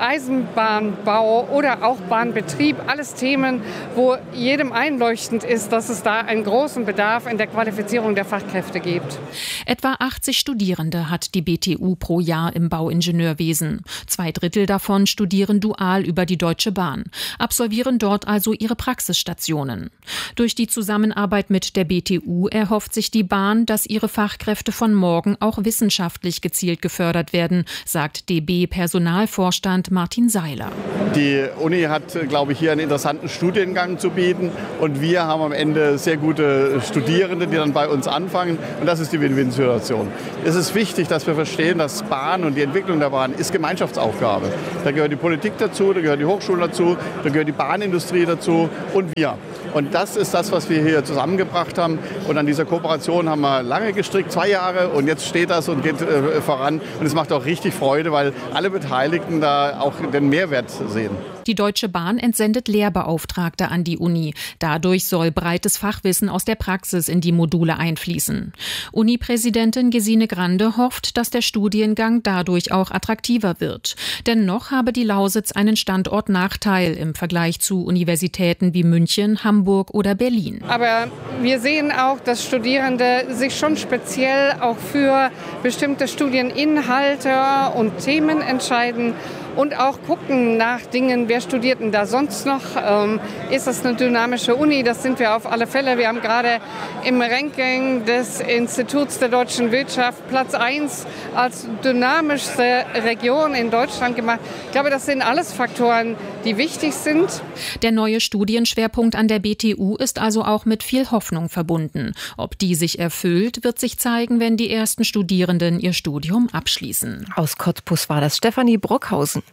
Eisenbahnbau oder auch Bahnbetrieb, alles Themen, wo jedem einleuchtend ist, dass es da einen großen Bedarf in der Qualifizierung der Fachkräfte gibt. Etwa achtzig Studierende hat die B T U pro Jahr im Bauingenieurwesen. Zwei Drittel davon studieren dual über die Deutsche Bahn, absolvieren dort also ihre Praxisstationen. Durch die Zusammenarbeit mit der B T U erhofft sich die Bahn, dass ihre Fachkräfte von morgen auch wissenschaftlich gezielt gefördert werden, sagt D B-Personalvorstand Martin Seiler. Die Uni hat, glaube ich, hier einen interessanten Studiengang zu bieten und wir haben am Ende sehr gute Studierende, die dann bei uns anfangen und das ist die Win-Win-Situation. Es ist wichtig, dass wir verstehen, dass Bahn und die Entwicklung der Bahn ist Gemeinschaftsaufgabe. Da gehört die Politik dazu, da gehört die Hochschule dazu, da gehört die Bahnindustrie dazu und wir. Und das ist das, was wir hier zusammengebracht haben. Und an dieser Kooperation haben wir lange gestrickt, zwei Jahre. Und jetzt steht das und geht äh, voran. Und es macht auch richtig Freude, weil alle Beteiligten da auch den Mehrwert sehen. Die Deutsche Bahn entsendet Lehrbeauftragte an die Uni. Dadurch soll breites Fachwissen aus der Praxis in die Module einfließen. Uni-Präsidentin Gesine Grande hofft, dass der Studiengang dadurch auch attraktiver wird. Denn noch habe die Lausitz einen Standortnachteil im Vergleich zu Universitäten wie München, Hamburg oder Berlin. Aber wir sehen auch, dass Studierende sich schon speziell auch für bestimmte Studieninhalte und Themen entscheiden. Und auch gucken nach Dingen, wer studiert denn da sonst noch? Ähm, ist das eine dynamische Uni? Das sind wir auf alle Fälle. Wir haben gerade im Ranking des Instituts der deutschen Wirtschaft Platz eins als dynamischste Region in Deutschland gemacht. Ich glaube, das sind alles Faktoren, die wichtig sind. Der neue Studienschwerpunkt an der B T U ist also auch mit viel Hoffnung verbunden. Ob die sich erfüllt, wird sich zeigen, wenn die ersten Studierenden ihr Studium abschließen. Aus Cottbus war das Stefanie Brockhausen.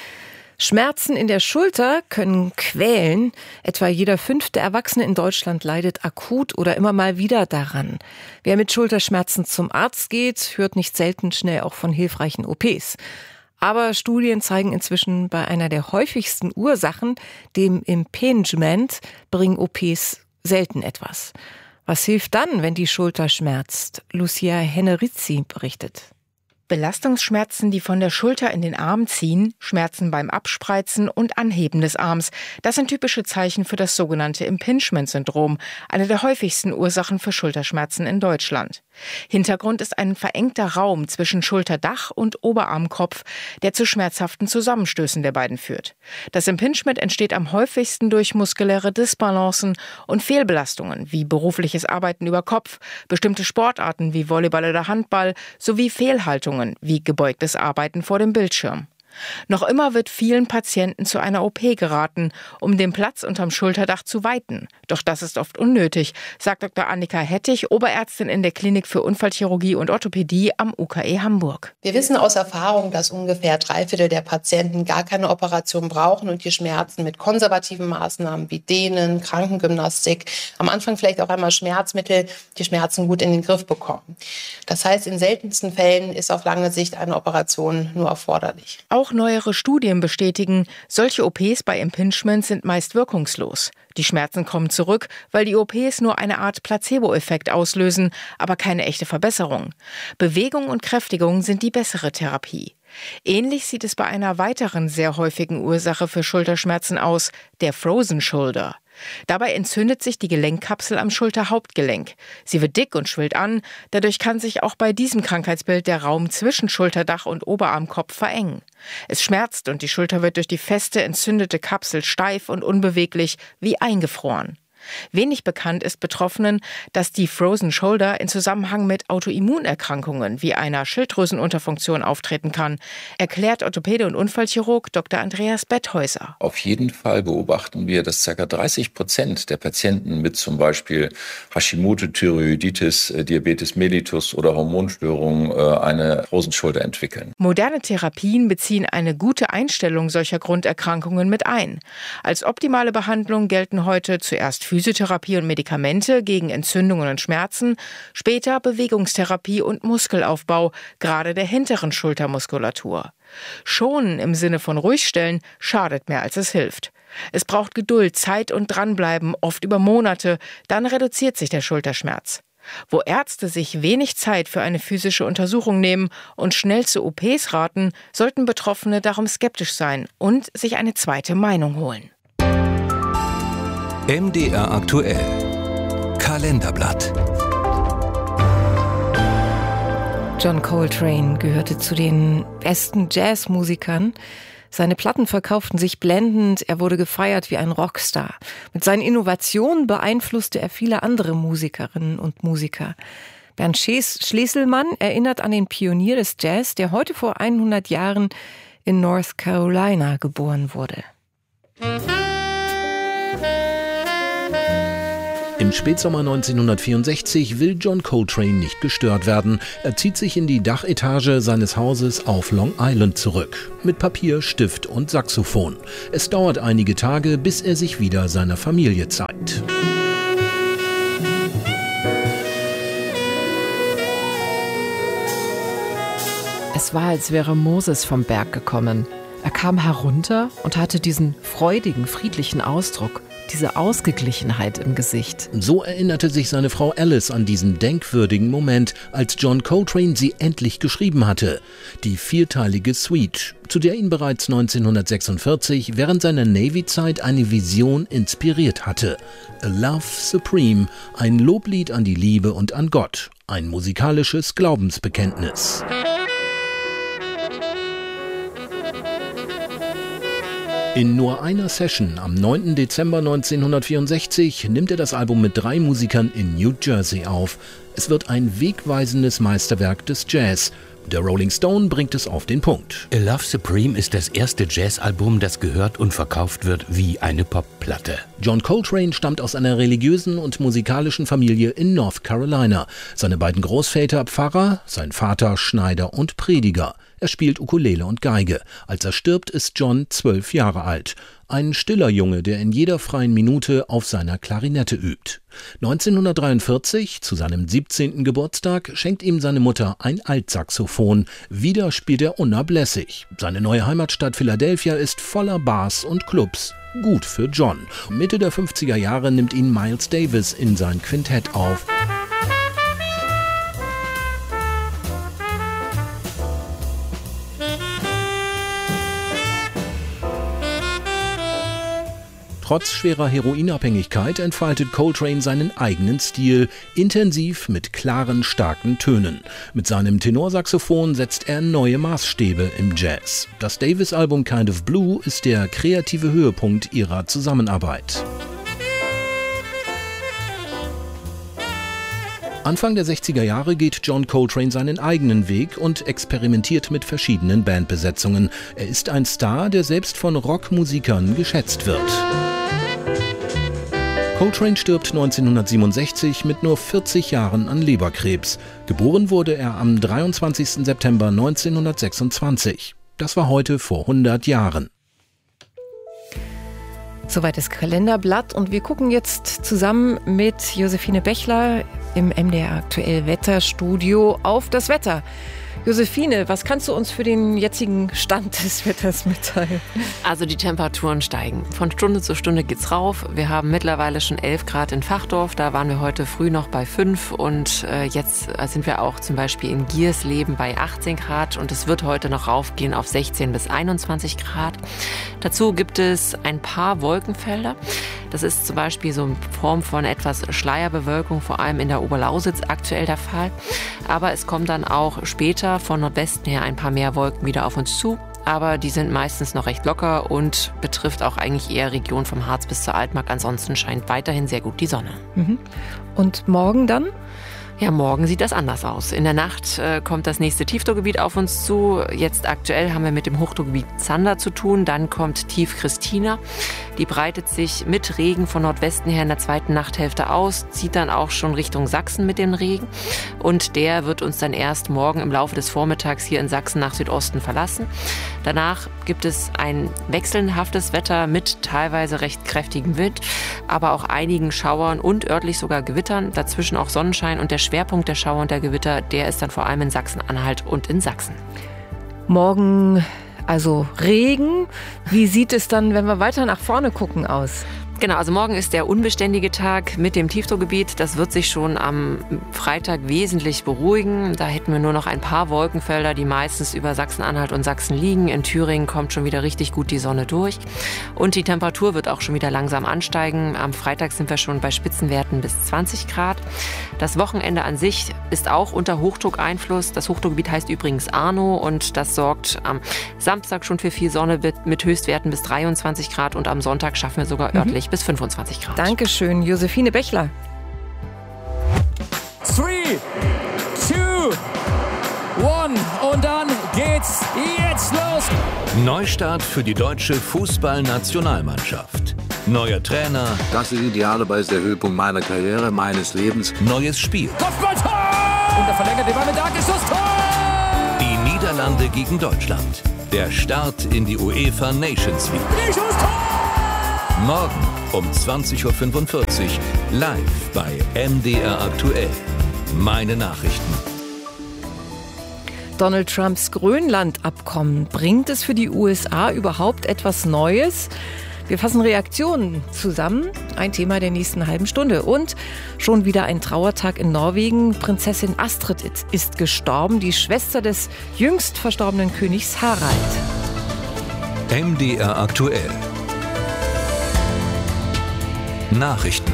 Schmerzen in der Schulter können quälen. Etwa jeder fünfte Erwachsene in Deutschland leidet akut oder immer mal wieder daran. Wer mit Schulterschmerzen zum Arzt geht, hört nicht selten schnell auch von hilfreichen O Ps. Aber Studien zeigen inzwischen, bei einer der häufigsten Ursachen, dem Impingement, bringen O Ps selten etwas. Was hilft dann, wenn die Schulter schmerzt? Lucia Hennerizzi berichtet. Belastungsschmerzen, die von der Schulter in den Arm ziehen, Schmerzen beim Abspreizen und Anheben des Arms. Das sind typische Zeichen für das sogenannte Impingement-Syndrom, eine der häufigsten Ursachen für Schulterschmerzen in Deutschland. Hintergrund ist ein verengter Raum zwischen Schulterdach und Oberarmkopf, der zu schmerzhaften Zusammenstößen der beiden führt. Das Impingement entsteht am häufigsten durch muskuläre Disbalancen und Fehlbelastungen wie berufliches Arbeiten über Kopf, bestimmte Sportarten wie Volleyball oder Handball sowie Fehlhaltungen wie gebeugtes Arbeiten vor dem Bildschirm. Noch immer wird vielen Patienten zu einer O P geraten, um den Platz unterm Schulterdach zu weiten. Doch das ist oft unnötig, sagt Doktor Annika Hettich, Oberärztin in der Klinik für Unfallchirurgie und Orthopädie am U K E Hamburg. Wir wissen aus Erfahrung, dass ungefähr drei Viertel der Patienten gar keine Operation brauchen und die Schmerzen mit konservativen Maßnahmen wie Dehnen, Krankengymnastik, am Anfang vielleicht auch einmal Schmerzmittel, die Schmerzen gut in den Griff bekommen. Das heißt, in seltensten Fällen ist auf lange Sicht eine Operation nur erforderlich. Auch neuere Studien bestätigen, solche O Ps bei Impingement sind meist wirkungslos. Die Schmerzen kommen zurück, weil die O Ps nur eine Art Placebo-Effekt auslösen, aber keine echte Verbesserung. Bewegung und Kräftigung sind die bessere Therapie. Ähnlich sieht es bei einer weiteren sehr häufigen Ursache für Schulterschmerzen aus, der Frozen Shoulder. Dabei entzündet sich die Gelenkkapsel am Schulterhauptgelenk. Sie wird dick und schwillt an, dadurch kann sich auch bei diesem Krankheitsbild der Raum zwischen Schulterdach und Oberarmkopf verengen. Es schmerzt und die Schulter wird durch die feste, entzündete Kapsel steif und unbeweglich, wie eingefroren. Wenig bekannt ist Betroffenen, dass die Frozen Shoulder in Zusammenhang mit Autoimmunerkrankungen wie einer Schilddrüsenunterfunktion auftreten kann, erklärt Orthopäde und Unfallchirurg Doktor Andreas Betthäuser. Auf jeden Fall beobachten wir, dass ca. dreißig Prozent der Patienten mit zum Beispiel Hashimoto-Thyreoiditis, Diabetes mellitus oder Hormonstörungen eine Frozen Shoulder entwickeln. Moderne Therapien beziehen eine gute Einstellung solcher Grunderkrankungen mit ein. Als optimale Behandlung gelten heute zuerst Physiotherapie und Medikamente gegen Entzündungen und Schmerzen, später Bewegungstherapie und Muskelaufbau, gerade der hinteren Schultermuskulatur. Schonen im Sinne von ruhigstellen schadet mehr als es hilft. Es braucht Geduld, Zeit und Dranbleiben, oft über Monate, dann reduziert sich der Schulterschmerz. Wo Ärzte sich wenig Zeit für eine physische Untersuchung nehmen und schnell zu O Ps raten, sollten Betroffene darum skeptisch sein und sich eine zweite Meinung holen. M D R aktuell. Kalenderblatt. John Coltrane gehörte zu den besten Jazzmusikern. Seine Platten verkauften sich blendend, er wurde gefeiert wie ein Rockstar. Mit seinen Innovationen beeinflusste er viele andere Musikerinnen und Musiker. Bernd Schlesselmann erinnert an den Pionier des Jazz, der heute vor hundert Jahren in North Carolina geboren wurde. Im Spätsommer neunzehnhundertvierundsechzig will John Coltrane nicht gestört werden. Er zieht sich in die Dachetage seines Hauses auf Long Island zurück. Mit Papier, Stift und Saxophon. Es dauert einige Tage, bis er sich wieder seiner Familie zeigt. Es war, als wäre Moses vom Berg gekommen. Er kam herunter und hatte diesen freudigen, friedlichen Ausdruck, diese Ausgeglichenheit im Gesicht. So erinnerte sich seine Frau Alice an diesen denkwürdigen Moment, als John Coltrane sie endlich geschrieben hatte. Die vierteilige Suite, zu der ihn bereits neunzehnhundertsechsundvierzig während seiner Navy-Zeit eine Vision inspiriert hatte. A Love Supreme, ein Loblied an die Liebe und an Gott, ein musikalisches Glaubensbekenntnis. In nur einer Session am neunten Dezember neunzehnhundertvierundsechzig nimmt er das Album mit drei Musikern in New Jersey auf. Es wird ein wegweisendes Meisterwerk des Jazz. Der Rolling Stone bringt es auf den Punkt. A Love Supreme ist das erste Jazzalbum, das gehört und verkauft wird wie eine Popplatte. John Coltrane stammt aus einer religiösen und musikalischen Familie in North Carolina. Seine beiden Großväter Pfarrer, sein Vater Schneider und Prediger. Er spielt Ukulele und Geige. Als er stirbt, ist John zwölf Jahre alt. Ein stiller Junge, der in jeder freien Minute auf seiner Klarinette übt. neunzehnhundertdreiundvierzig, zu seinem siebzehnten Geburtstag, schenkt ihm seine Mutter ein Altsaxophon. Wieder spielt er unablässig. Seine neue Heimatstadt Philadelphia ist voller Bars und Clubs. Gut für John. Mitte der fünfziger Jahre nimmt ihn Miles Davis in sein Quintett auf. Trotz schwerer Heroinabhängigkeit entfaltet Coltrane seinen eigenen Stil, intensiv mit klaren, starken Tönen. Mit seinem Tenorsaxophon setzt er neue Maßstäbe im Jazz. Das Davis-Album Kind of Blue ist der kreative Höhepunkt ihrer Zusammenarbeit. Anfang der sechziger Jahre geht John Coltrane seinen eigenen Weg und experimentiert mit verschiedenen Bandbesetzungen. Er ist ein Star, der selbst von Rockmusikern geschätzt wird. Coltrane stirbt neunzehnhundertsiebenundsechzig mit nur vierzig Jahren an Leberkrebs. Geboren wurde er am dreiundzwanzigsten September neunzehnhundertsechsundzwanzig. Das war heute vor hundert Jahren. Soweit das Kalenderblatt und wir gucken jetzt zusammen mit Josephine Bechler im M D R Aktuell Wetterstudio auf das Wetter. Josephine, was kannst du uns für den jetzigen Stand des Wetters mitteilen? Also die Temperaturen steigen. Von Stunde zu Stunde geht's rauf. Wir haben mittlerweile schon elf Grad in Fachdorf. Da waren wir heute früh noch bei fünf. Und äh, jetzt sind wir auch zum Beispiel in Giersleben bei achtzehn Grad. Und es wird heute noch raufgehen auf sechzehn bis einundzwanzig Grad. Dazu gibt es ein paar Wolkenfelder. Das ist zum Beispiel so in Form von etwas Schleierbewölkung, vor allem in der Oberlausitz aktuell der Fall. Aber es kommt dann auch später von Nordwesten her ein paar mehr Wolken wieder auf uns zu. Aber die sind meistens noch recht locker und betrifft auch eigentlich eher Region vom Harz bis zur Altmark. Ansonsten scheint weiterhin sehr gut die Sonne. Mhm. Und morgen dann? Ja, morgen sieht das anders aus. In der Nacht äh, kommt das nächste Tiefdruckgebiet auf uns zu. Jetzt aktuell haben wir mit dem Hochdruckgebiet Zander zu tun. Dann kommt Tief Christina. Die breitet sich mit Regen von Nordwesten her in der zweiten Nachthälfte aus, zieht dann auch schon Richtung Sachsen mit dem Regen. Und der wird uns dann erst morgen im Laufe des Vormittags hier in Sachsen nach Südosten verlassen. Danach gibt es ein wechselhaftes Wetter mit teilweise recht kräftigem Wind, aber auch einigen Schauern und örtlich sogar Gewittern. Dazwischen auch Sonnenschein und der Schwerpunkt der Schauer und der Gewitter, der ist dann vor allem in Sachsen-Anhalt und in Sachsen. Morgen also Regen. Wie sieht es dann, wenn wir weiter nach vorne gucken, aus? Genau, also morgen ist der unbeständige Tag mit dem Tiefdruckgebiet. Das wird sich schon am Freitag wesentlich beruhigen. Da hätten wir nur noch ein paar Wolkenfelder, die meistens über Sachsen-Anhalt und Sachsen liegen. In Thüringen kommt schon wieder richtig gut die Sonne durch. Und die Temperatur wird auch schon wieder langsam ansteigen. Am Freitag sind wir schon bei Spitzenwerten bis zwanzig Grad. Das Wochenende an sich ist auch unter Hochdruckeinfluss. Das Hochdruckgebiet heißt übrigens Arno und das sorgt am Samstag schon für viel Sonne mit Höchstwerten bis dreiundzwanzig Grad und am Sonntag schaffen wir sogar örtlich mhm. bis fünfundzwanzig Grad. Dankeschön, Josephine Bechler. Three, two, one und dann geht's jetzt los. Neustart für die deutsche Fußballnationalmannschaft. Neuer Trainer. Das ist idealerweise ist der Höhepunkt meiner Karriere, meines Lebens. Neues Spiel. Kopfballtor! Und der verlängerte Ball mit Anschluss, Tor! Die Niederlande gegen Deutschland. Der Start in die UEFA Nations League. Morgen um zwanzig Uhr fünfundvierzig live bei M D R aktuell. Meine Nachrichten. Donald Trumps Grönland-Abkommen. Bringt es für die U S A überhaupt etwas Neues? Wir fassen Reaktionen zusammen. Ein Thema der nächsten halben Stunde. Und schon wieder ein Trauertag in Norwegen. Prinzessin Astrid ist gestorben, die Schwester des jüngst verstorbenen Königs Harald. M D R aktuell. Nachrichten.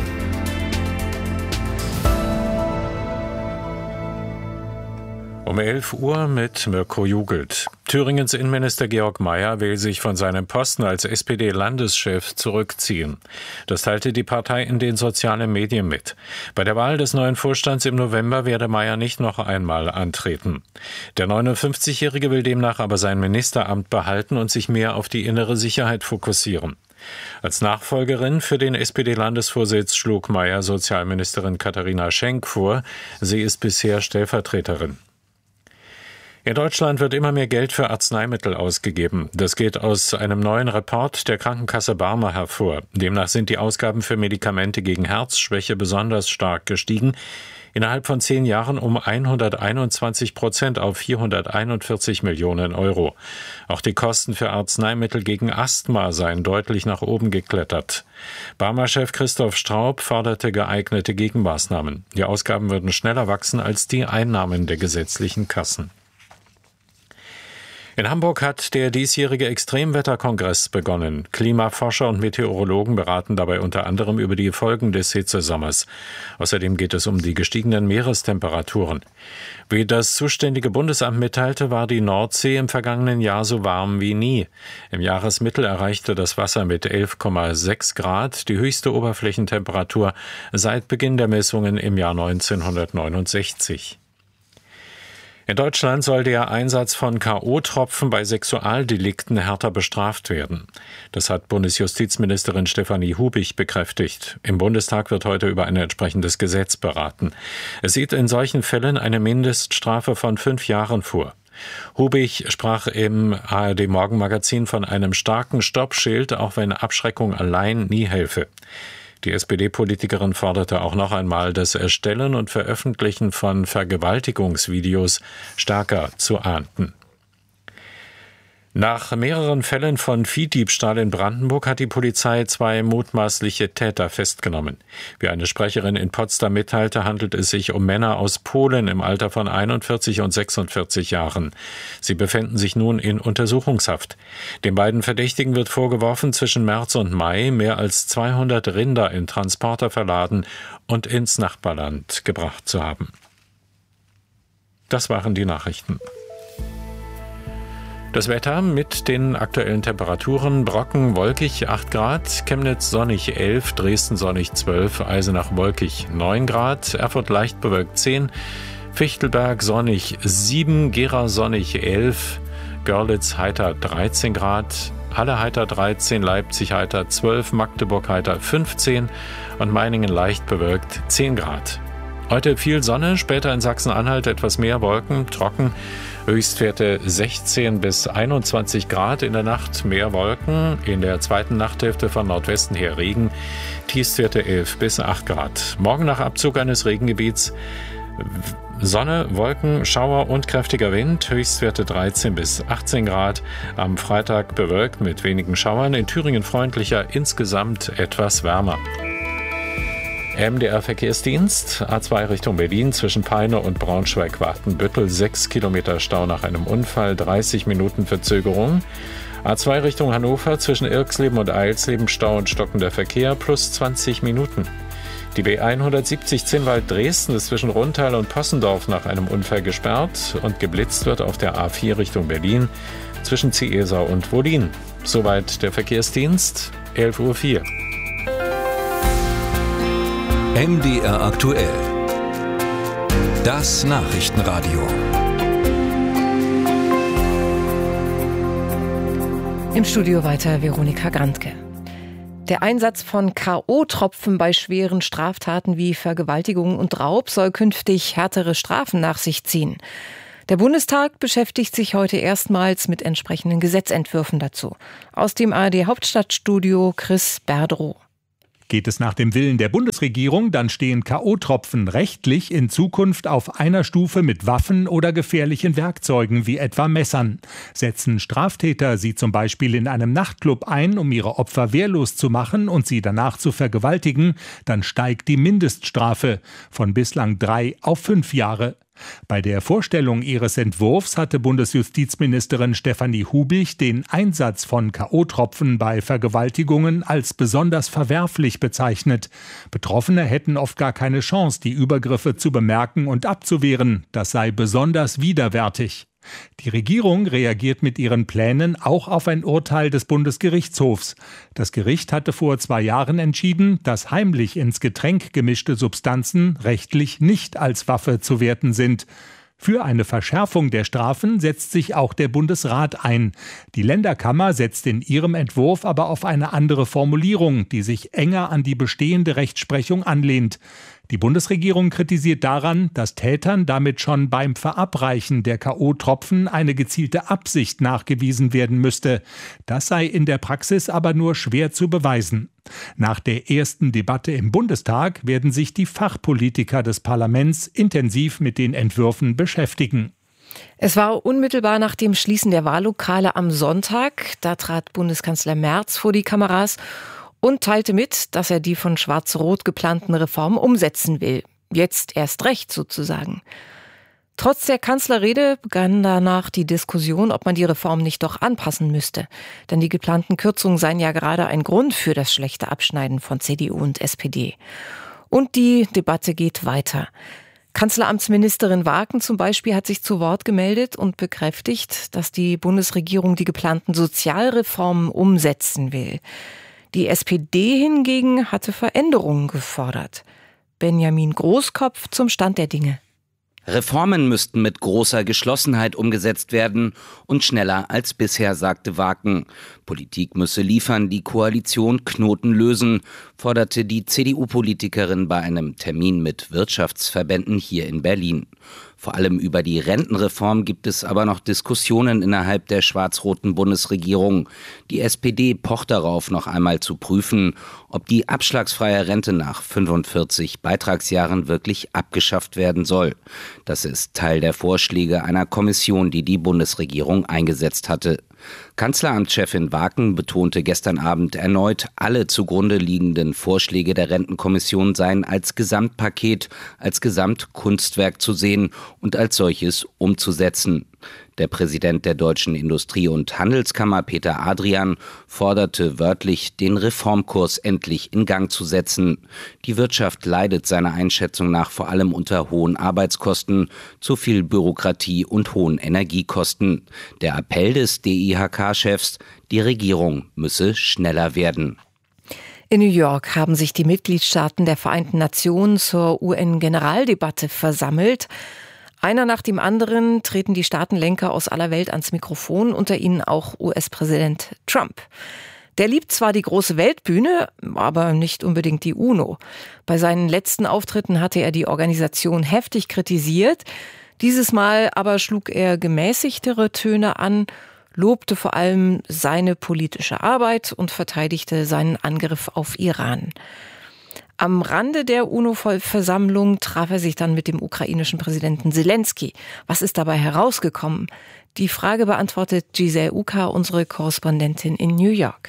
Um elf Uhr mit Mirko Jugelt. Thüringens Innenminister Georg Mayer will sich von seinem Posten als S P D-Landeschef zurückziehen. Das teilte die Partei in den sozialen Medien mit. Bei der Wahl des neuen Vorstands im November werde Mayer nicht noch einmal antreten. Der neunundfünfzigjährige will demnach aber sein Ministeramt behalten und sich mehr auf die innere Sicherheit fokussieren. Als Nachfolgerin für den S P D-Landesvorsitz schlug Mayer Sozialministerin Katharina Schenk vor. Sie ist bisher Stellvertreterin. In Deutschland wird immer mehr Geld für Arzneimittel ausgegeben. Das geht aus einem neuen Report der Krankenkasse Barmer hervor. Demnach sind die Ausgaben für Medikamente gegen Herzschwäche besonders stark gestiegen. Innerhalb von zehn Jahren um hunderteinundzwanzig Prozent auf vierhunderteinundvierzig Millionen Euro. Auch die Kosten für Arzneimittel gegen Asthma seien deutlich nach oben geklettert. Barmer-Chef Christoph Straub forderte geeignete Gegenmaßnahmen. Die Ausgaben würden schneller wachsen als die Einnahmen der gesetzlichen Kassen. In Hamburg hat der diesjährige Extremwetterkongress begonnen. Klimaforscher und Meteorologen beraten dabei unter anderem über die Folgen des Hitzesommers. Außerdem geht es um die gestiegenen Meerestemperaturen. Wie das zuständige Bundesamt mitteilte, war die Nordsee im vergangenen Jahr so warm wie nie. Im Jahresmittel erreichte das Wasser mit elf Komma sechs Grad die höchste Oberflächentemperatur seit Beginn der Messungen im Jahr neunzehnhundertneunundsechzig. In Deutschland soll der Einsatz von K O-Tropfen bei Sexualdelikten härter bestraft werden. Das hat Bundesjustizministerin Stefanie Hubig bekräftigt. Im Bundestag wird heute über ein entsprechendes Gesetz beraten. Es sieht in solchen Fällen eine Mindeststrafe von fünf Jahren vor. Hubig sprach im A R D-Morgenmagazin von einem starken Stoppschild, auch wenn Abschreckung allein nie helfe. Die S P D-Politikerin forderte auch noch einmal, das Erstellen und Veröffentlichen von Vergewaltigungsvideos stärker zu ahnden. Nach mehreren Fällen von Viehdiebstahl in Brandenburg hat die Polizei zwei mutmaßliche Täter festgenommen. Wie eine Sprecherin in Potsdam mitteilte, handelt es sich um Männer aus Polen im Alter von einundvierzig und sechsundvierzig Jahren. Sie befänden sich nun in Untersuchungshaft. Den beiden Verdächtigen wird vorgeworfen, zwischen März und Mai mehr als zweihundert Rinder in Transporter verladen und ins Nachbarland gebracht zu haben. Das waren die Nachrichten. Das Wetter mit den aktuellen Temperaturen: Brocken wolkig acht Grad, Chemnitz sonnig elf, Dresden sonnig zwölf, Eisenach wolkig neun Grad, Erfurt leicht bewölkt zehn, Fichtelberg sonnig sieben, Gera sonnig elf, Görlitz heiter dreizehn Grad, Halle heiter dreizehn, Leipzig heiter zwölf, Magdeburg heiter fünfzehn und Meiningen leicht bewölkt zehn Grad. Heute viel Sonne, später in Sachsen-Anhalt etwas mehr Wolken, trocken. Höchstwerte sechzehn bis einundzwanzig Grad, in der Nacht mehr Wolken, in der zweiten Nachthälfte von Nordwesten her Regen, Tiefstwerte elf bis acht Grad. Morgen nach Abzug eines Regengebiets Sonne, Wolken, Schauer und kräftiger Wind, Höchstwerte dreizehn bis achtzehn Grad. Am Freitag bewölkt mit wenigen Schauern, in Thüringen freundlicher, insgesamt etwas wärmer. M D R-Verkehrsdienst, A zwei Richtung Berlin, zwischen Peine und Braunschweig-Watenbüttel, sechs Kilometer Stau nach einem Unfall, dreißig Minuten Verzögerung. A zwei Richtung Hannover, zwischen Irxleben und Eilsleben, Stau und stockender Verkehr, plus zwanzig Minuten. Die B hundertsiebzig Zinnwald-Dresden ist zwischen Rundtal und Possendorf nach einem Unfall gesperrt und geblitzt wird auf der A vier Richtung Berlin, zwischen Ziesau und Wohlin. Soweit der Verkehrsdienst, elf Uhr vier. M D R aktuell. Das Nachrichtenradio. Im Studio weiter Veronika Grandke. Der Einsatz von K O-Tropfen bei schweren Straftaten wie Vergewaltigung und Raub soll künftig härtere Strafen nach sich ziehen. Der Bundestag beschäftigt sich heute erstmals mit entsprechenden Gesetzentwürfen dazu. Aus dem A R D-Hauptstadtstudio Chris Berdrow. Geht es nach dem Willen der Bundesregierung, dann stehen K O-Tropfen rechtlich in Zukunft auf einer Stufe mit Waffen oder gefährlichen Werkzeugen wie etwa Messern. Setzen Straftäter sie zum Beispiel in einem Nachtclub ein, um ihre Opfer wehrlos zu machen und sie danach zu vergewaltigen, dann steigt die Mindeststrafe von bislang drei auf fünf Jahre. Bei der Vorstellung ihres Entwurfs hatte Bundesjustizministerin Stefanie Hubig den Einsatz von K O-Tropfen bei Vergewaltigungen als besonders verwerflich bezeichnet. Betroffene hätten oft gar keine Chance, die Übergriffe zu bemerken und abzuwehren. Das sei besonders widerwärtig. Die Regierung reagiert mit ihren Plänen auch auf ein Urteil des Bundesgerichtshofs. Das Gericht hatte vor zwei Jahren entschieden, dass heimlich ins Getränk gemischte Substanzen rechtlich nicht als Waffe zu werten sind. Für eine Verschärfung der Strafen setzt sich auch der Bundesrat ein. Die Länderkammer setzt in ihrem Entwurf aber auf eine andere Formulierung, die sich enger an die bestehende Rechtsprechung anlehnt. Die Bundesregierung kritisiert daran, dass Tätern damit schon beim Verabreichen der K O-Tropfen eine gezielte Absicht nachgewiesen werden müsste. Das sei in der Praxis aber nur schwer zu beweisen. Nach der ersten Debatte im Bundestag werden sich die Fachpolitiker des Parlaments intensiv mit den Entwürfen beschäftigen. Es war unmittelbar nach dem Schließen der Wahllokale am Sonntag. Da trat Bundeskanzler Merz vor die Kameras und teilte mit, dass er die von Schwarz-Rot geplanten Reformen umsetzen will. Jetzt erst recht sozusagen. Trotz der Kanzlerrede begann danach die Diskussion, ob man die Reform nicht doch anpassen müsste. Denn die geplanten Kürzungen seien ja gerade ein Grund für das schlechte Abschneiden von C D U und S P D. Und die Debatte geht weiter. Kanzleramtsministerin Waken zum Beispiel hat sich zu Wort gemeldet und bekräftigt, dass die Bundesregierung die geplanten Sozialreformen umsetzen will. Die S P D hingegen hatte Veränderungen gefordert. Benjamin Großkopf zum Stand der Dinge. Reformen müssten mit großer Geschlossenheit umgesetzt werden und schneller als bisher, sagte Waken. Politik müsse liefern, die Koalition Knoten lösen, forderte die C D U-Politikerin bei einem Termin mit Wirtschaftsverbänden hier in Berlin. Vor allem über die Rentenreform gibt es aber noch Diskussionen innerhalb der schwarz-roten Bundesregierung. Die S P D pocht darauf, noch einmal zu prüfen, ob die abschlagsfreie Rente nach fünfundvierzig Beitragsjahren wirklich abgeschafft werden soll. Das ist Teil der Vorschläge einer Kommission, die die Bundesregierung eingesetzt hatte. Kanzleramtschefin Waken betonte gestern Abend erneut, alle zugrunde liegenden Vorschläge der Rentenkommission seien als Gesamtpaket, als Gesamtkunstwerk zu sehen und als solches umzusetzen. Der Präsident der Deutschen Industrie- und Handelskammer, Peter Adrian, forderte wörtlich, den Reformkurs endlich in Gang zu setzen. Die Wirtschaft leidet seiner Einschätzung nach vor allem unter hohen Arbeitskosten, zu viel Bürokratie und hohen Energiekosten. Der Appell des D I H K-Chefs, die Regierung müsse schneller werden. In New York haben sich die Mitgliedstaaten der Vereinten Nationen zur U N-Generaldebatte versammelt. Einer nach dem anderen treten die Staatenlenker aus aller Welt ans Mikrofon, unter ihnen auch U S-Präsident Trump. Der liebt zwar die große Weltbühne, aber nicht unbedingt die UNO. Bei seinen letzten Auftritten hatte er die Organisation heftig kritisiert. Dieses Mal aber schlug er gemäßigtere Töne an, lobte vor allem seine politische Arbeit und verteidigte seinen Angriff auf Iran. Am Rande der UNO-Versammlung traf er sich dann mit dem ukrainischen Präsidenten Zelensky. Was ist dabei herausgekommen? Die Frage beantwortet Giselle Uka, unsere Korrespondentin in New York.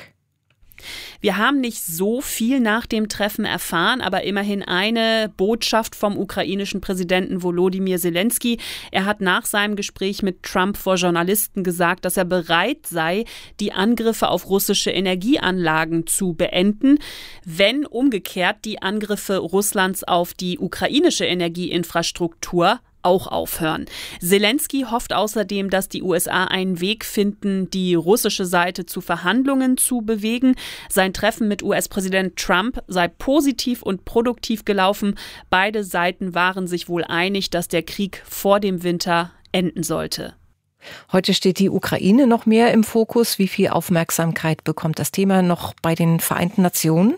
Wir haben nicht so viel nach dem Treffen erfahren, aber immerhin eine Botschaft vom ukrainischen Präsidenten Volodymyr Zelensky. Er hat nach seinem Gespräch mit Trump vor Journalisten gesagt, dass er bereit sei, die Angriffe auf russische Energieanlagen zu beenden, wenn umgekehrt die Angriffe Russlands auf die ukrainische Energieinfrastruktur auch aufhören. Zelensky hofft außerdem, dass die U S A einen Weg finden, die russische Seite zu Verhandlungen zu bewegen. Sein Treffen mit U S-Präsident Trump sei positiv und produktiv gelaufen. Beide Seiten waren sich wohl einig, dass der Krieg vor dem Winter enden sollte. Heute steht die Ukraine noch mehr im Fokus. Wie viel Aufmerksamkeit bekommt das Thema noch bei den Vereinten Nationen?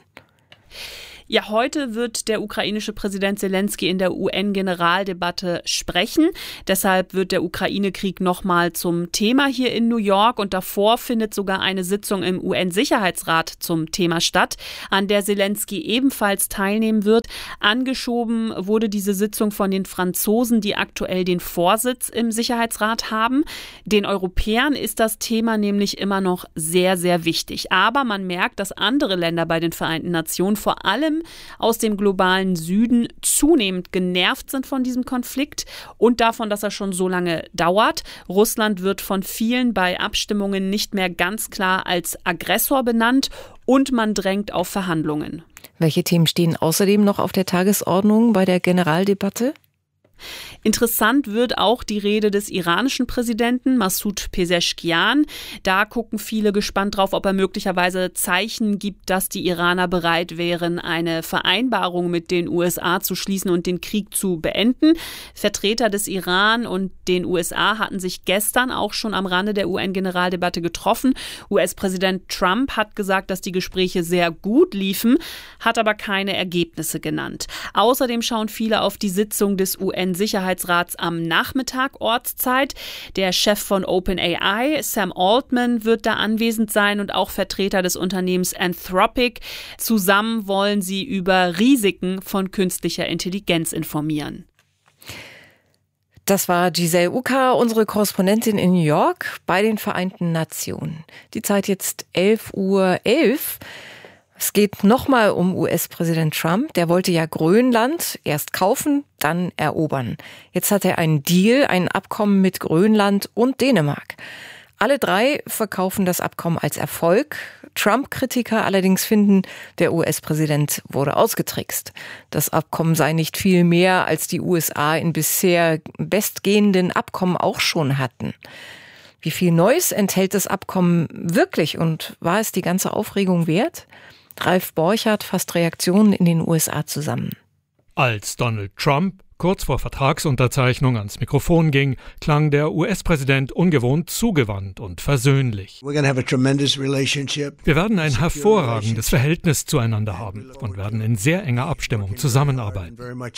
Ja, heute wird der ukrainische Präsident Zelensky in der U N-Generaldebatte sprechen. Deshalb wird der Ukraine-Krieg nochmal zum Thema hier in New York. Und davor findet sogar eine Sitzung im U N-Sicherheitsrat zum Thema statt, an der Zelensky ebenfalls teilnehmen wird. Angeschoben wurde diese Sitzung von den Franzosen, die aktuell den Vorsitz im Sicherheitsrat haben. Den Europäern ist das Thema nämlich immer noch sehr, sehr wichtig. Aber man merkt, dass andere Länder bei den Vereinten Nationen, vor allem aus dem globalen Süden, zunehmend genervt sind von diesem Konflikt und davon, dass er schon so lange dauert. Russland wird von vielen bei Abstimmungen nicht mehr ganz klar als Aggressor benannt und man drängt auf Verhandlungen. Welche Themen stehen außerdem noch auf der Tagesordnung bei der Generaldebatte? Interessant wird auch die Rede des iranischen Präsidenten Masoud Pezeshkian. Da gucken viele gespannt drauf, ob er möglicherweise Zeichen gibt, dass die Iraner bereit wären, eine Vereinbarung mit den U S A zu schließen und den Krieg zu beenden. Vertreter des Iran und den U S A hatten sich gestern auch schon am Rande der U N-Generaldebatte getroffen. U S-Präsident Trump hat gesagt, dass die Gespräche sehr gut liefen, hat aber keine Ergebnisse genannt. Außerdem schauen viele auf die Sitzung des U N-Sicherheitsrats am Nachmittag Ortszeit. Der Chef von OpenAI, Sam Altman, wird da anwesend sein und auch Vertreter des Unternehmens Anthropic. Zusammen wollen sie über Risiken von künstlicher Intelligenz informieren. Das war Giselle Uka, unsere Korrespondentin in New York bei den Vereinten Nationen. Die Zeit jetzt elf Uhr elf. Es geht nochmal um U S-Präsident Trump. Der wollte ja Grönland erst kaufen, dann erobern. Jetzt hat er einen Deal, ein Abkommen mit Grönland und Dänemark. Alle drei verkaufen das Abkommen als Erfolg. Trump-Kritiker allerdings finden, der U S-Präsident wurde ausgetrickst. Das Abkommen sei nicht viel mehr, als die U S A in bisher bestgehenden Abkommen auch schon hatten. Wie viel Neues enthält das Abkommen wirklich und war es die ganze Aufregung wert? Ralf Borchardt fasst Reaktionen in den U S A zusammen. Als Donald Trump kurz vor Vertragsunterzeichnung ans Mikrofon ging, klang der U S-Präsident ungewohnt zugewandt und versöhnlich. Wir werden ein hervorragendes Verhältnis zueinander haben und werden in sehr enger Abstimmung zusammenarbeiten.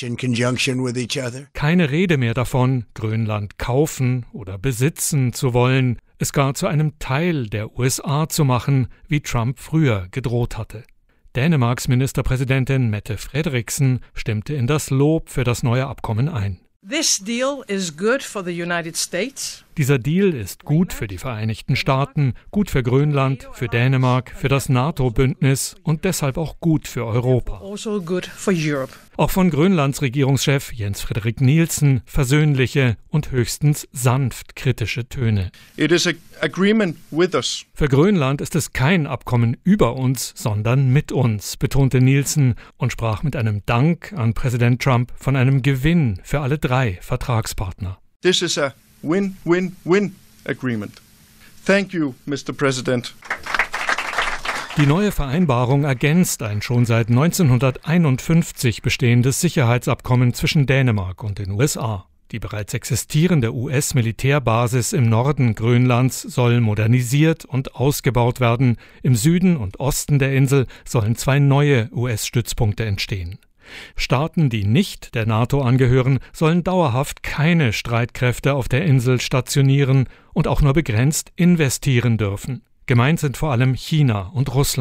Keine Rede mehr davon, Grönland kaufen oder besitzen zu wollen, es gar zu einem Teil der U S A zu machen, wie Trump früher gedroht hatte. Dänemarks Ministerpräsidentin Mette Frederiksen stimmte in das Lob für das neue Abkommen ein. This deal is good for the United States. Dieser Deal ist gut für die Vereinigten Staaten, gut für Grönland, für Dänemark, für das NATO-Bündnis und deshalb auch gut für Europa. Also good for Europe. Auch von Grönlands Regierungschef Jens Frederik Nielsen versöhnliche und höchstens sanft kritische Töne. It is an agreement with us. Für Grönland ist es kein Abkommen über uns, sondern mit uns, betonte Nielsen und sprach mit einem Dank an Präsident Trump von einem Gewinn für alle drei Vertragspartner. This is a win-win-win agreement. Thank you, Mister President. Die neue Vereinbarung ergänzt ein schon seit neunzehnhunderteinundfünfzig bestehendes Sicherheitsabkommen zwischen Dänemark und den U S A. Die bereits existierende U S-Militärbasis im Norden Grönlands soll modernisiert und ausgebaut werden. Im Süden und Osten der Insel sollen zwei neue U S-Stützpunkte entstehen. Staaten, die nicht der NATO angehören, sollen dauerhaft keine Streitkräfte auf der Insel stationieren und auch nur begrenzt investieren dürfen. Gemeint sind vor allem China und Russland.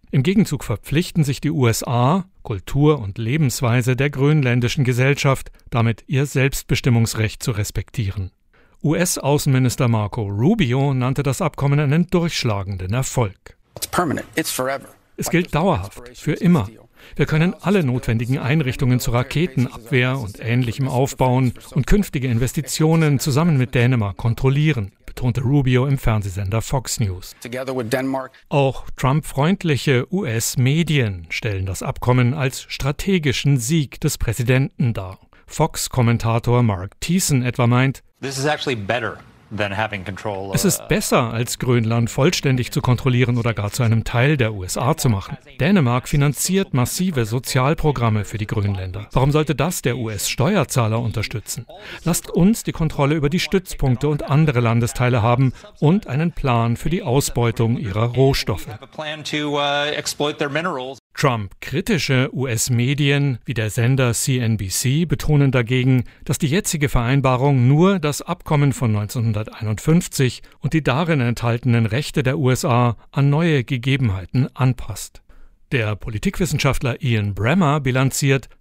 Im Gegenzug verpflichten sich die U S A, Kultur und Lebensweise der grönländischen Gesellschaft, damit ihr Selbstbestimmungsrecht zu respektieren. U S-Außenminister Marco Rubio nannte das Abkommen einen durchschlagenden Erfolg. Es gilt dauerhaft, für immer. Wir können alle notwendigen Einrichtungen zur Raketenabwehr und Ähnlichem aufbauen und künftige Investitionen zusammen mit Dänemark kontrollieren, betonte Rubio im Fernsehsender Fox News. Auch Trump-freundliche U S-Medien stellen das Abkommen als strategischen Sieg des Präsidenten dar. Fox-Kommentator Mark Thiessen etwa meint, es ist besser, als Grönland vollständig zu kontrollieren oder gar zu einem Teil der U S A zu machen. Dänemark finanziert massive Sozialprogramme für die Grönländer. Warum sollte das der U S-Steuerzahler unterstützen? Lasst uns die Kontrolle über die Stützpunkte und andere Landesteile haben und einen Plan für die Ausbeutung ihrer Rohstoffe. Trump-kritische U S-Medien wie der Sender C N B C betonen dagegen, dass die jetzige Vereinbarung nur das Abkommen von neunzehnhunderteinundfünfzig und die darin enthaltenen Rechte der U S A an neue Gegebenheiten anpasst. Der Politikwissenschaftler Ian Bremmer bilanziert,